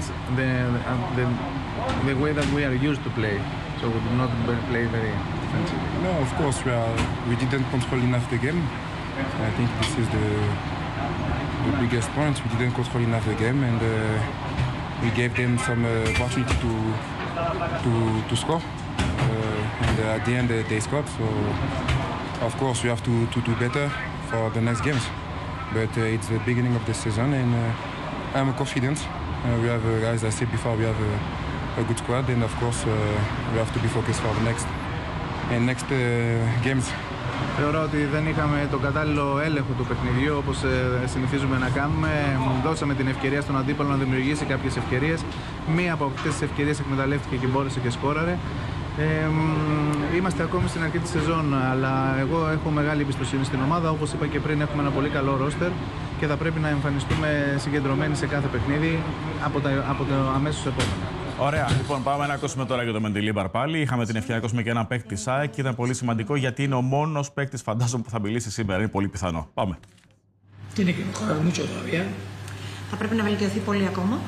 the way that we are used to play, so we did not play very defensively. No, of course we didn't control enough the game. I think this is the biggest point. We didn't control enough the game and we gave them some opportunity to score, and at the end they scored. So of course we have to do better for the next games. But it's the beginning of the season, and I'm confident. We have, as I said before, we have a good squad, and of course we have to be focused for the next games. Θεωρώ ότι δεν είχαμε τον κατάλληλο έλεγχο του παιχνιδιού όπως συνηθίζουμε να κάνουμε. Δώσαμε την ευκαιρία στον αντίπαλο να δημιουργήσει κάποιες ευκαιρίες. Μία από αυτές τις ευκαιρίες εκμεταλλεύτηκε και μπόρεσε και σκόραρε. Είμαστε ακόμη στην αρχή της σεζόν, αλλά εγώ έχω μεγάλη εμπιστοσύνη στην ομάδα. Όπως είπα και πριν, έχουμε ένα πολύ καλό ρόστερ και θα πρέπει να εμφανιστούμε συγκεντρωμένοι σε κάθε παιχνίδι από το αμέσως επόμενο. Ωραία. Λοιπόν, πάμε να ακούσουμε τώρα για το Μεντιλίμπαρ πάλι. Είχαμε την ευκαιρία να ακούσουμε και ένα παίκτη της ΑΕΚ και ήταν πολύ σημαντικό γιατί είναι ο μόνος παίκτης, φαντάζομαι, που θα μιλήσει σήμερα. Είναι πολύ πιθανό. Πάμε. Θα πρέπει να βελτιωθεί πολύ ακόμα.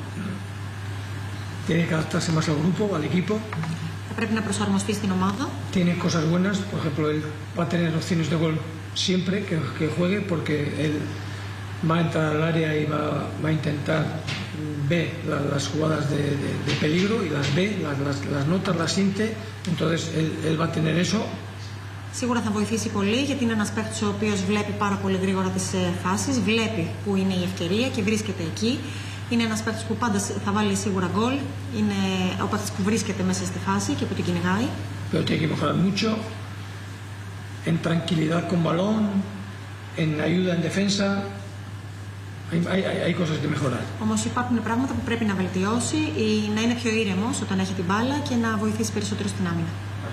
Θα πρέπει να προσαρμοστεί στην ομάδα. Tiene cosas buenas, por ejemplo, él va a tener opciones de gol siempre que juegue porque él va a entrar al área y va a intentar ver las jugadas de peligro y las ve, las nota, las siente, entonces él va a tener eso. Σίγουρα θα βοηθήσει πολύ γιατί είναι ένας παίκτης ο οποίος βλέπει πάρα πολύ γρήγορα τις φάσεις, βλέπει που είναι η ευκαιρία και βρίσκεται εκεί. Είναι ένας παίκτης που πάντα θα βάλει σίγουρα γκολ, είναι ο παίκτης που βρίσκεται μέσα στη φάση και που την κυνηγάει. Pero tiene que mejorar mucho en tranquilidad con balón, en ayuda en defensa. Hay cosas que mejorar. Όμως υπάρχουν πράγματα που πρέπει να βελτιώσει ή να είναι πιο ήρεμος όταν έχει την μπάλα και να βοηθήσει περισσότερο στην άμυνα.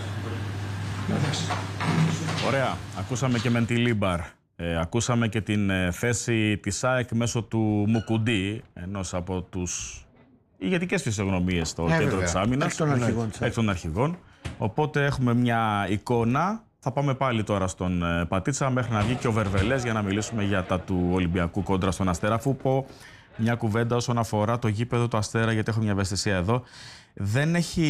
Ωραία. Ακούσαμε και Μεντιλίμπαρ. Ακούσαμε και την θέση της ΑΕΚ μέσω του Μουκουντή, ενός από τους ηγετικές φυσιογνωμίες στο κέντρο της άμυνας. Εκ των αρχηγών. Οπότε έχουμε μια εικόνα. Θα πάμε πάλι τώρα στον Πατίτσα μέχρι να βγει και ο Βερβελές για να μιλήσουμε για τα του Ολυμπιακού κόντρα στον Αστέρα, αφού μια κουβέντα όσον αφορά το γήπεδο του Αστέρα, γιατί έχω μια ευαισθησία εδώ. Δεν έχει.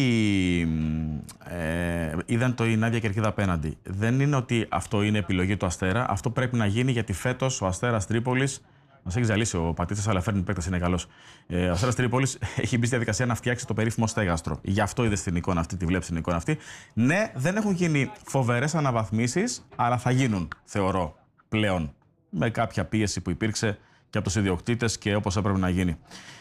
Είδαν το η Νάντια Κερκίδα απέναντι. Δεν είναι ότι αυτό είναι επιλογή του Αστέρα. Αυτό πρέπει να γίνει γιατί φέτος ο Αστέρας Τρίπολης. Μας έχει ζαλίσει ο Πατήτσας, αλλά φέρνει παίκτες, είναι καλός. Ο Αστέρας Τρίπολης έχει μπει στη διαδικασία να φτιάξει το περίφημο στέγαστρο. Γι' αυτό είδες την εικόνα αυτή, τη βλέπεις την εικόνα αυτή. Ναι, δεν έχουν γίνει φοβερές αναβαθμίσεις, αλλά θα γίνουν, θεωρώ, πλέον. Με κάποια πίεση που υπήρξε και από τους ιδιοκτήτες και όπως έπρεπε να γίνει.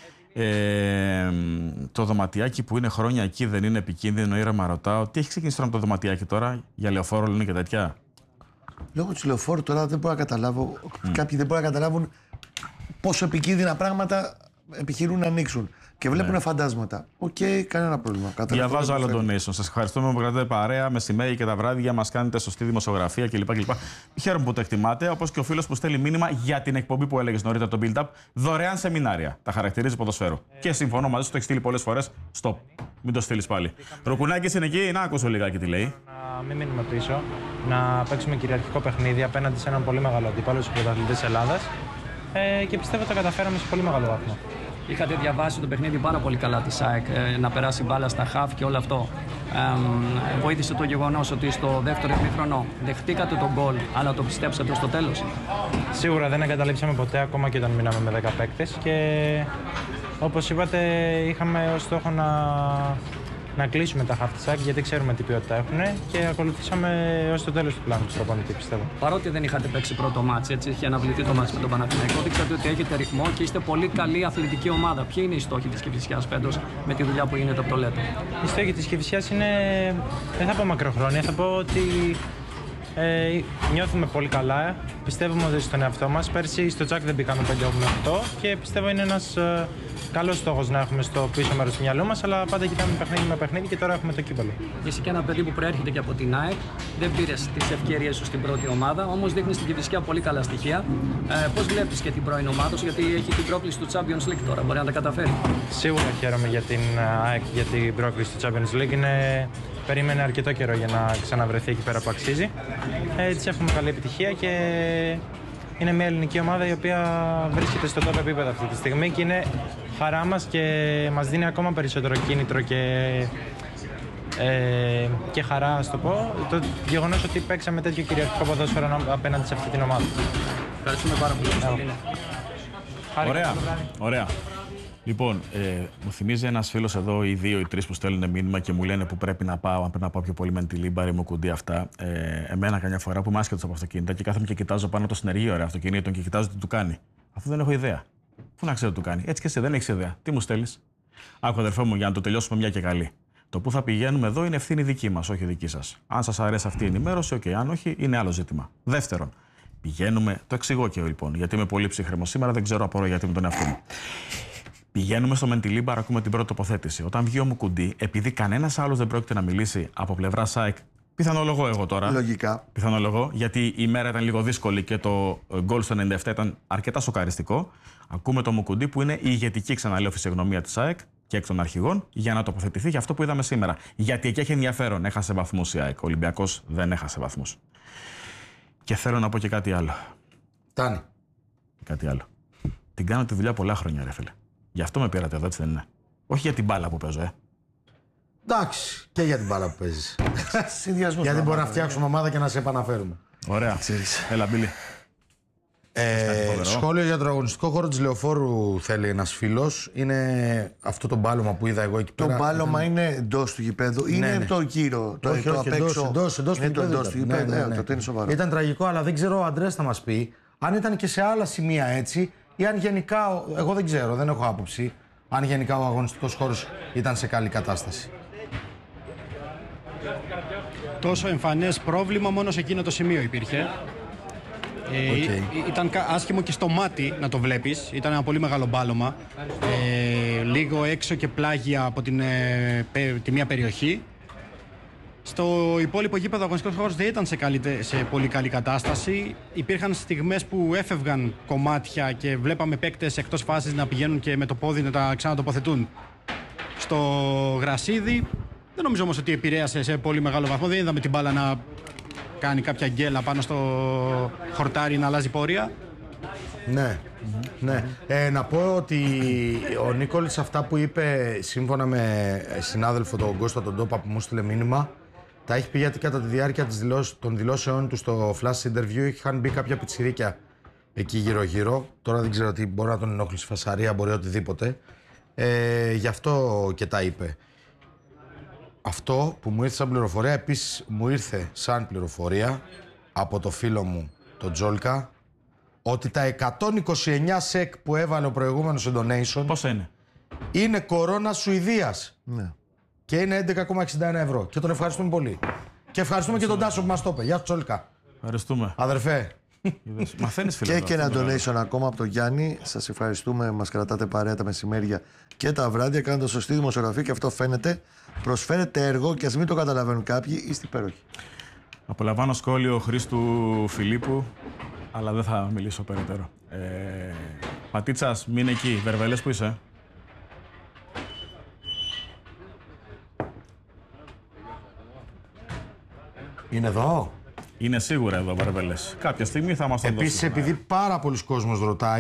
Το δωματιάκι που είναι χρόνια εκεί δεν είναι επικίνδυνο? Ήρεμα ρωτάω. Τι έχει ξεκινήσει τώρα με το δωματιάκι τώρα, για λεωφόρο λένε και τέτοια? Λόγω του λεωφόρου τώρα δεν μπορώ να καταλάβω. Κάποιοι δεν μπορούν να καταλάβουν πόσο επικίνδυνα πράγματα επιχειρούν να ανοίξουν. Και βλέπουν φαντάσματα. Οκ, κανένα πρόβλημα. Διαβάζω άλλο donation. Σας ευχαριστούμε που κρατάτε παρέα μεσημέρι και τα βράδια. Μας κάνετε σωστή δημοσιογραφία κλπ. Χαίρομαι που το εκτιμάτε. Όπως και ο φίλος που στέλνει μήνυμα για την εκπομπή που έλεγες νωρίτερα, το build-up. Δωρεάν σεμινάρια. Τα χαρακτηρίζει ποδοσφαίρο. Και συμφωνώ μαζί σου, το έχει στείλει πολλές φορές. Stop. Μην το στείλεις πάλι. Ροκουνάκης είναι εκεί. Να ακούσω λιγάκι τι λέει. Να μην μείνουμε πίσω. Να παίξουμε κυριαρχικό παιχνίδι απέναντι σε έναν πολύ μεγάλο αντίπαλο στους πρωταθλητές Ελλάδας. Και πιστεύω ότι τα καταφέραμε σε πολύ μεγάλο βαθμό. Είχατε διαβάσει το παιχνίδι πάρα πολύ καλά της ΑΕΚ, να περάσει μπάλα στα χαφ και όλο αυτό. Βοήθησε το γεγονός ότι στο δεύτερο ημίχρονο δεχτήκατε τον γκολ, αλλά το πιστέψατε στο τέλος? Σίγουρα δεν εγκαταλείψαμε ποτέ, ακόμα και όταν μείναμε με 10 παίκτες. Και όπως είπατε, είχαμε ως στόχο να κλείσουμε τα χαφ της ΑΕΚ, γιατί ξέρουμε τι ποιότητα έχουν, και ακολουθήσαμε ως το τέλος του πλάνου του προπονητή, πιστεύω. Παρότι δεν είχατε παίξει πρώτο μάτς, έτσι είχε αναβληθεί το μάτς με τον Παναθηναϊκό, δείξατε ότι έχετε ρυθμό και είστε πολύ καλή αθλητική ομάδα. Ποιοι είναι οι στόχοι της Κηφισιάς φέτος με τη δουλειά που γίνεται από το ΛΕΤΟ? Οι στόχοι της Κηφισιάς είναι, δεν θα πω μακροχρόνια, θα πω ότι νιώθουμε πολύ καλά, πιστεύουμε ότι στον εαυτό μας. Πέρσι στο Τζακ δεν μπήκαμε 5-8 και πιστεύω είναι ένας καλός στόχος να έχουμε στο πίσω μέρος του μυαλού μας, αλλά πάντα κοιτάμε παιχνίδι με παιχνίδι και τώρα έχουμε το κύπελλο. Είσαι και ένα παιδί που προέρχεται και από την ΑΕΚ, δεν πήρες τις ευκαιρίες σου στην πρώτη ομάδα, όμως δείχνεις στην Κηφισιά πολύ καλά στοιχεία. Πώς βλέπεις και την πρώην ομάδα σου, γιατί έχει την πρόκληση του Champions League τώρα, μπορεί να τα καταφέρει? Σίγουρα χαίρομαι για την ΑΕΚ, για την πρόκληση του Champions League. Περίμενε αρκετό καιρό για να ξαναβρεθεί εκεί πέρα που αξίζει. Έτσι εύχομαι καλή επιτυχία και είναι μια ελληνική ομάδα η οποία βρίσκεται στο top επίπεδο αυτή τη στιγμή και είναι χαρά μας και μας δίνει ακόμα περισσότερο κίνητρο και χαρά, ας το πω, το γεγονός ότι παίξαμε τέτοιο κυριαρχικό ποδόσφαιρο απέναντι σε αυτή την ομάδα. Ευχαριστούμε πάρα πολύ. Ωραία, ωραία. Λοιπόν, μου θυμίζει ένας φίλος εδώ, οι δύο ή τρεις που στέλνουν μήνυμα και μου λένε που πρέπει να πάω, αν πρέπει να πάω πιο πολύ με τη Λίμπαρη, μου κουντί αυτά. Εμένα καμιά φορά που είμαι άσχετος από αυτοκίνητα και κάθομαι και κοιτάζω πάνω το συνεργείο αυτοκινήτων και κοιτάζω τι του κάνει. Αφού δεν έχω ιδέα. Πού να ξέρω τι του κάνει? Έτσι και εσύ δεν έχεις ιδέα. Τι μου στέλνεις? Άκου, αδερφέ μου, για να το τελειώσουμε μια και καλή. Το που θα πηγαίνουμε εδώ είναι ευθύνη δική μας, όχι δική σας. Αν σας αρέσει αυτή η ενημέρωση, OK. Αν όχι, είναι άλλο ζήτημα. Δεύτερον, πηγαίνουμε. Το εξηγώ και λοιπόν, γιατί είμαι πολύ ψύχρεμος σήμερα, δεν ξέρω απορώ γιατί με τον εαυτό μου. Πηγαίνουμε στο Μεντιλίμπαρ, ακούμε την πρώτη τοποθέτηση. Όταν βγει ο Μουκουντή, επειδή κανένας άλλος δεν πρόκειται να μιλήσει από πλευρά ΣΑΕΚ, πιθανολογώ εγώ τώρα. Λογικά. Πιθανολογώ, γιατί η μέρα ήταν λίγο δύσκολη και το γκολ στο 97 ήταν αρκετά σοκαριστικό. Ακούμε τον Μουκουντή που είναι η ηγετική, ξαναλέω, φυσιογνωμία της ΣΑΕΚ και εκ των αρχηγών για να τοποθετηθεί για αυτό που είδαμε σήμερα. Γιατί εκεί έχει ενδιαφέρον. Έχασε βαθμούς η ΑΕΚ. Ο Ολυμπιακός δεν έχασε βαθμούς. Και θέλω να πω και κάτι άλλο. Φτάνει. Κάτι άλλο. Την κάνω τη δουλειά πολλά χρόνια, ρε φίλε. Γι' αυτό με πήρατε εδώ, έτσι δεν είναι? Όχι για την μπάλα που παίζω, Εντάξει, και για την μπάλα που παίζεις. Συνδυασμός. Γιατί μπορεί να φτιάξουμε ομάδα και να σε επαναφέρουμε. Ωραία. Έλα, Μπίλη. Σχόλιο για τον αγωνιστικό χώρο της Λεωφόρου θέλει ένας φίλος. Είναι αυτό το μπάλωμα που είδα εγώ εκεί πέρα. Το μπάλωμα είναι εντός του γηπέδου. Είναι το γύρο. Το απ' έξω. Εντός του γηπέδου. Ήταν τραγικό, αλλά δεν ξέρω, ο Αντρέας θα μας πει αν ήταν και σε άλλα σημεία έτσι ή αν γενικά, εγώ δεν ξέρω, δεν έχω άποψη, αν γενικά ο αγωνιστικός χώρος ήταν σε καλή κατάσταση. Τόσο εμφανές πρόβλημα μόνο σε εκείνο το σημείο υπήρχε. Ήταν άσχημο και στο μάτι να το βλέπεις. Ήταν ένα πολύ μεγάλο μπάλωμα. Λίγο έξω και πλάγια από τη μία περιοχή. Στο υπόλοιπο γήπεδο ο αγωνιστικός χώρος δεν ήταν σε πολύ καλή κατάσταση. Υπήρχαν στιγμές που έφευγαν κομμάτια και βλέπαμε παίκτες εκτός φάσης να πηγαίνουν και με το πόδι να τα ξανατοποθετούν. Στο γρασίδι δεν νομίζω όμως ότι επηρέασε σε πολύ μεγάλο βαθμό. Δεν είδαμε την μπάλα να κάνει κάποια γκέλα πάνω στο χορτάρι, να αλλάζει πορεία. Ναι. Να πω ότι ο Νίκολης αυτά που είπε, σύμφωνα με συνάδελφο τον Κώστα τον Τόπα που μου στείλε μήνυμα, τα έχει πει γιατί κατά τη διάρκεια των δηλώσεών του στο flash interview είχαν μπει κάποια πιτσιρίκια εκεί γύρω-γύρω. Τώρα δεν ξέρω τι, μπορεί να τον ενόχλησε φασαρία, μπορεί οτιδήποτε. Γι' αυτό και τα είπε. Αυτό που μου ήρθε σαν πληροφορία, επίσης μου ήρθε σαν πληροφορία από το φίλο μου, τον Τζόλκα, ότι τα 129 σεκ που έβαλε ο προηγούμενος donation. Πόσα είναι? Είναι κορώνα Σουηδίας. Ναι. Και είναι 11,61 ευρώ. Και τον ευχαριστούμε πολύ. Και ευχαριστούμε και τον Τάσο που μας το είπε. Γεια σου Τζόλκα. Ευχαριστούμε. Αδερφέ. Μαθαίνεις, φίλε. Και ένα donation ακόμα από τον Γιάννη. Σας ευχαριστούμε. Μας κρατάτε παρέα τα μεσημέρια και τα βράδια. Κάνετε σωστή δημοσιογραφία και αυτό φαίνεται. Προσφέρετε έργο και ας μην το καταλαβαίνουν κάποιοι. Είστε υπέροχοι. Απολαμβάνω σχόλιο Χρήστου Φιλίππου, αλλά δεν θα μιλήσω περαιτέρω. Πατίτσας, μην εκεί. Βερβελές, που είσαι? Είναι εδώ. Είναι σίγουρα εδώ, Βερβελές. Κάποια στιγμή θα μας το δώσει. Επίσης, επειδή πάρα πολλοί κόσμος ρωτάει,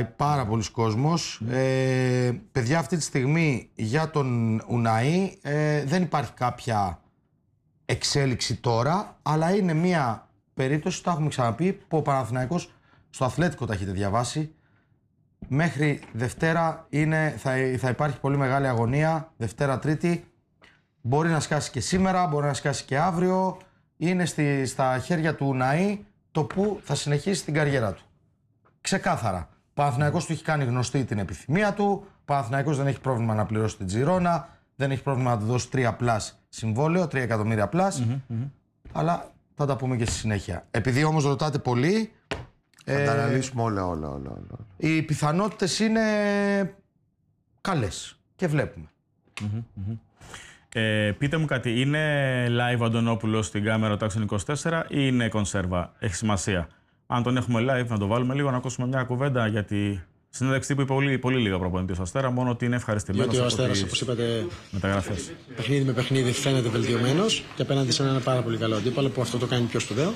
παιδιά, αυτή τη στιγμή για τον Ουναή δεν υπάρχει κάποια εξέλιξη τώρα, αλλά είναι μια περίπτωση, το έχουμε ξαναπεί, που ο Παναθηναϊκός στο Αθλέτικο, τα έχετε διαβάσει, μέχρι Δευτέρα θα υπάρχει πολύ μεγάλη αγωνία, Δευτέρα Τρίτη, μπορεί να σκάσει και σήμερα, μπορεί να σκάσει και αύριο. Είναι στα χέρια του Ουναή το που θα συνεχίσει την καριέρα του. Ξεκάθαρα. Ο Παναθηναϊκός του έχει κάνει γνωστή την επιθυμία του. Ο Παναθηναϊκός δεν έχει πρόβλημα να πληρώσει την Τζιρόνα. Δεν έχει πρόβλημα να του δώσει 3+ συμβόλαιο, 3 εκατομμύρια+. Αλλά θα τα πούμε και στη συνέχεια. Επειδή όμως ρωτάτε πολύ. Θα τα αναλύσουμε όλα. Οι πιθανότητες είναι καλές. Και βλέπουμε. Πείτε μου κάτι, είναι live ο Αντωνόπουλος στην κάμερα Τάξον 24 ή είναι κονσέρβα? Έχει σημασία. Αν τον έχουμε live, να το βάλουμε λίγο να ακούσουμε μια κουβέντα, γιατί συνέντευξη τύπου είπε πολύ λίγα προπονητής ο Αστέρα, μόνο ότι είναι ευχαριστημένος. Γιατί ο Αστέρας, όπως είπατε, μεταγραφές. Παιχνίδι με παιχνίδι φαίνεται βελτιωμένος και απέναντι σε ένα πάρα πολύ καλό αντίπαλο που αυτό το κάνει πιο σπουδαίο.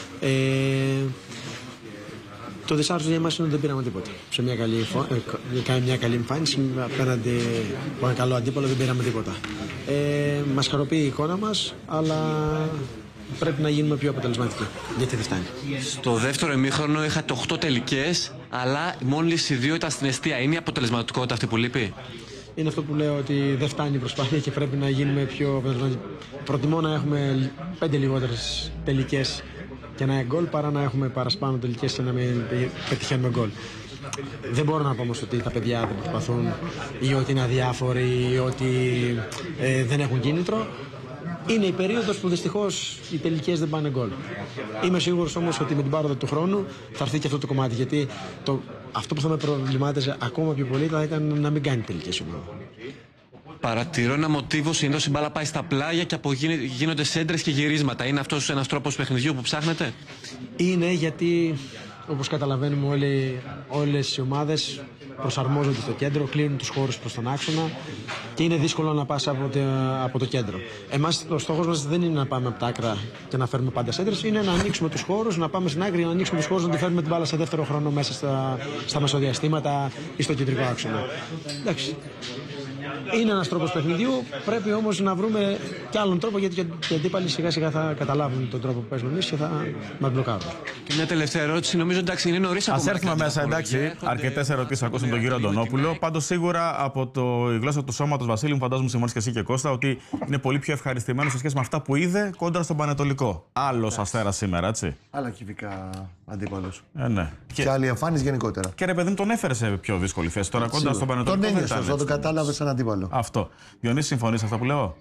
Το δυσάρεστο για εμάς είναι ότι δεν πήραμε τίποτα. Σε μια καλή εμφάνιση απέναντι από ένα καλό αντίπαλο δεν πήραμε τίποτα. Μας χαροποιεί η εικόνα μας, αλλά πρέπει να γίνουμε πιο αποτελεσματικοί. Γιατί δεν φτάνει. Στο δεύτερο ημίχρονο είχατε 8 τελικές, αλλά μόλις οι 2 ήταν στην εστία. Είναι η αποτελεσματικότητα αυτή που λείπει? Είναι αυτό που λέω, ότι δεν φτάνει η προσπάθεια και πρέπει να γίνουμε πιο αποτελεσματικοί. Προτιμώ να έχουμε 5 λιγότερες τελικές και να γκολ παρά να έχουμε παραπάνω τελικές και να μην πετυχαίνουμε γκολ. Δεν μπορώ να πω όμως ότι τα παιδιά δεν προσπαθούν ή ότι είναι αδιάφοροι ή ότι δεν έχουν κίνητρο. Είναι η περίοδος που δυστυχώς οι τελικές δεν πάνε γκολ. Είμαι σίγουρος όμως ότι με την πάροδο του χρόνου θα έρθει και αυτό το κομμάτι, γιατί αυτό που θα με προβλημάτιζε ακόμα πιο πολύ θα ήταν να μην κάνει τελικές ομάδα. Παρατηρώ ένα μοτίβο, συνήθως η μπάλα πάει στα πλάγια και γίνονται σέντρες και γυρίσματα. Είναι αυτός ένας τρόπος παιχνιδιού που ψάχνετε? Είναι, γιατί όπως καταλαβαίνουμε όλες οι ομάδες προσαρμόζονται στο κέντρο, κλείνουν τους χώρους προς τον άξονα και είναι δύσκολο να πας από το κέντρο. Εμάς ο στόχος μας δεν είναι να πάμε από τα άκρα και να φέρουμε πάντα σέντρες, είναι να ανοίξουμε τους χώρους, να πάμε στην άκρη, να ανοίξουμε τους χώρους, να τη φέρουμε την μπάλα σε δεύτερο χρόνο μέσα στα μεσοδιαστήματα ή στο κεντρικό άξονα. Εντάξει. Είναι ένας τρόπος παιχνιδιού, πρέπει όμως να βρούμε κι άλλον τρόπο, γιατί οι αντίπαλοι σιγά σιγά θα καταλάβουν τον τρόπο που παίζουμε εμείς και θα μας μπλοκάρουν. Και μια τελευταία ερώτηση, νομίζω εντάξει είναι νωρίς ακόμα. Ας έρθουμε μέσα, εντάξει. Αρκετές ερωτήσεις ακούσαμε τον κύριο Αντωνόπουλο. Πάντως σίγουρα από η γλώσσα του σώματος, Βασίλη, μου φαντάζομαι συμφωνείς και εσύ και Κώστα, ότι είναι πολύ πιο ευχαριστημένος σε σχέση με αυτά που είδε κόντρα στον Πανετολικό. Άλλος Αστέρας σήμερα, έτσι. Άλλα κυβικά αντίπαλος. Ναι. Και άλλη εμφάνιση γενικότερα. Και ρε παιδί μου, τον έφερε σε πιο δύσκολη θέση τώρα κόντρα στον Πανετολικό. Τον ένιωσε, θα το κατάλαβε σαν αντίπαλο. Αυτό. Διονύση, συμφωνείς αυτά που λέω?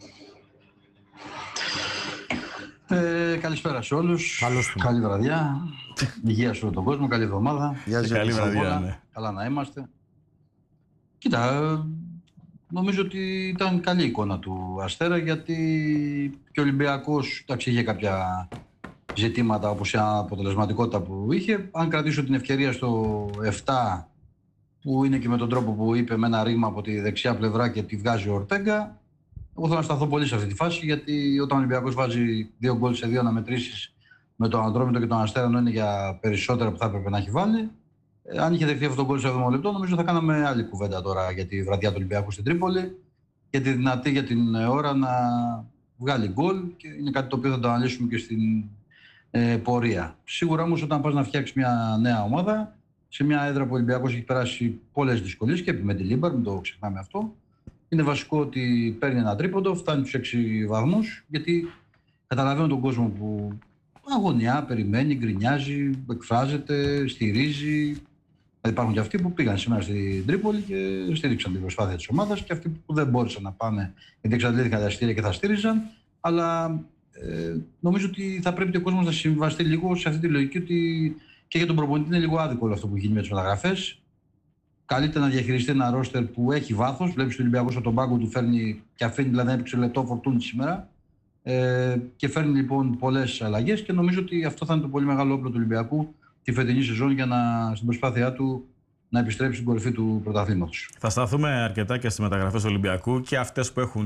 Καλησπέρα σε όλους. Καλή βραδιά. Υγεία σε όλο τον κόσμο. Καλή εβδομάδα. Καλή βραδιά. Ναι. Καλά να είμαστε. Κοίτα, νομίζω ότι ήταν καλή εικόνα του Αστέρα, γιατί και ο Ολυμπιακός είχε κάποια ζητήματα όπως η αποτελεσματικότητα που είχε. Αν κρατήσω την ευκαιρία στο 7, που είναι και με τον τρόπο που είπε, με ένα ρήγμα από τη δεξιά πλευρά και τη βγάζει ο Ορτέγκα, εγώ θέλω να σταθώ πολύ σε αυτή τη φάση, γιατί όταν ο Ολυμπιακός βάζει 2 γκολ σε 2 αναμετρήσεις με τον Ατρόμητο και τον Αστέρα, είναι για περισσότερα που θα έπρεπε να έχει βάλει. Αν είχε δεχτεί αυτό το γκολ σε 7 λεπτό, νομίζω θα κάναμε άλλη κουβέντα τώρα για τη βραδιά του Ολυμπιακού στην Τρίπολη και τη δυνατή για την ώρα να βγάλει γκολ και είναι κάτι το οποίο θα το αναλύσουμε και στην πορεία. Σίγουρα όμως όταν πας να φτιάξεις μια νέα ομάδα, σε μια έδρα που ο Ολυμπιακός έχει περάσει πολλές δυσκολίες και με τη Λίμπαρ, μην το ξεχνάμε αυτό, είναι βασικό ότι παίρνει ένα τρίποντο, φτάνει τους 6 βαθμούς, γιατί καταλαβαίνω τον κόσμο που αγωνιά, περιμένει, γκρινιάζει, εκφράζεται, στηρίζει. Υπάρχουν και αυτοί που πήγαν σήμερα στην Τρίπολη και στήριξαν την προσπάθεια της ομάδας και αυτοί που δεν μπόρεσαν να πάνε γιατί εξαντλήθηκαν τα εισιτήρια και θα στήριζαν. Αλλά νομίζω ότι θα πρέπει και ο κόσμος να συμβαστεί λίγο σε αυτή τη λογική ότι και για τον προπονητή είναι λίγο άδικο όλο αυτό που γίνει με τις μεταγραφές. Καλύτερα να διαχειριστεί ένα ρόστερ που έχει βάθος. Βλέπεις ότι ο Ολυμπιακός από τον πάγκο του φέρνει και αφήνει, δηλαδή έπαιξε λεπτό Φορτούνη σήμερα. Και φέρνει λοιπόν πολλές αλλαγές και νομίζω ότι αυτό θα είναι το πολύ μεγάλο όπλο του Ολυμπιακού τη φετινή σεζόν για στην προσπάθειά του να επιστρέψει στην κορυφή του πρωταθλήματος. Θα σταθούμε αρκετά και στις μεταγραφές του Ολυμπιακού και αυτές που έχουν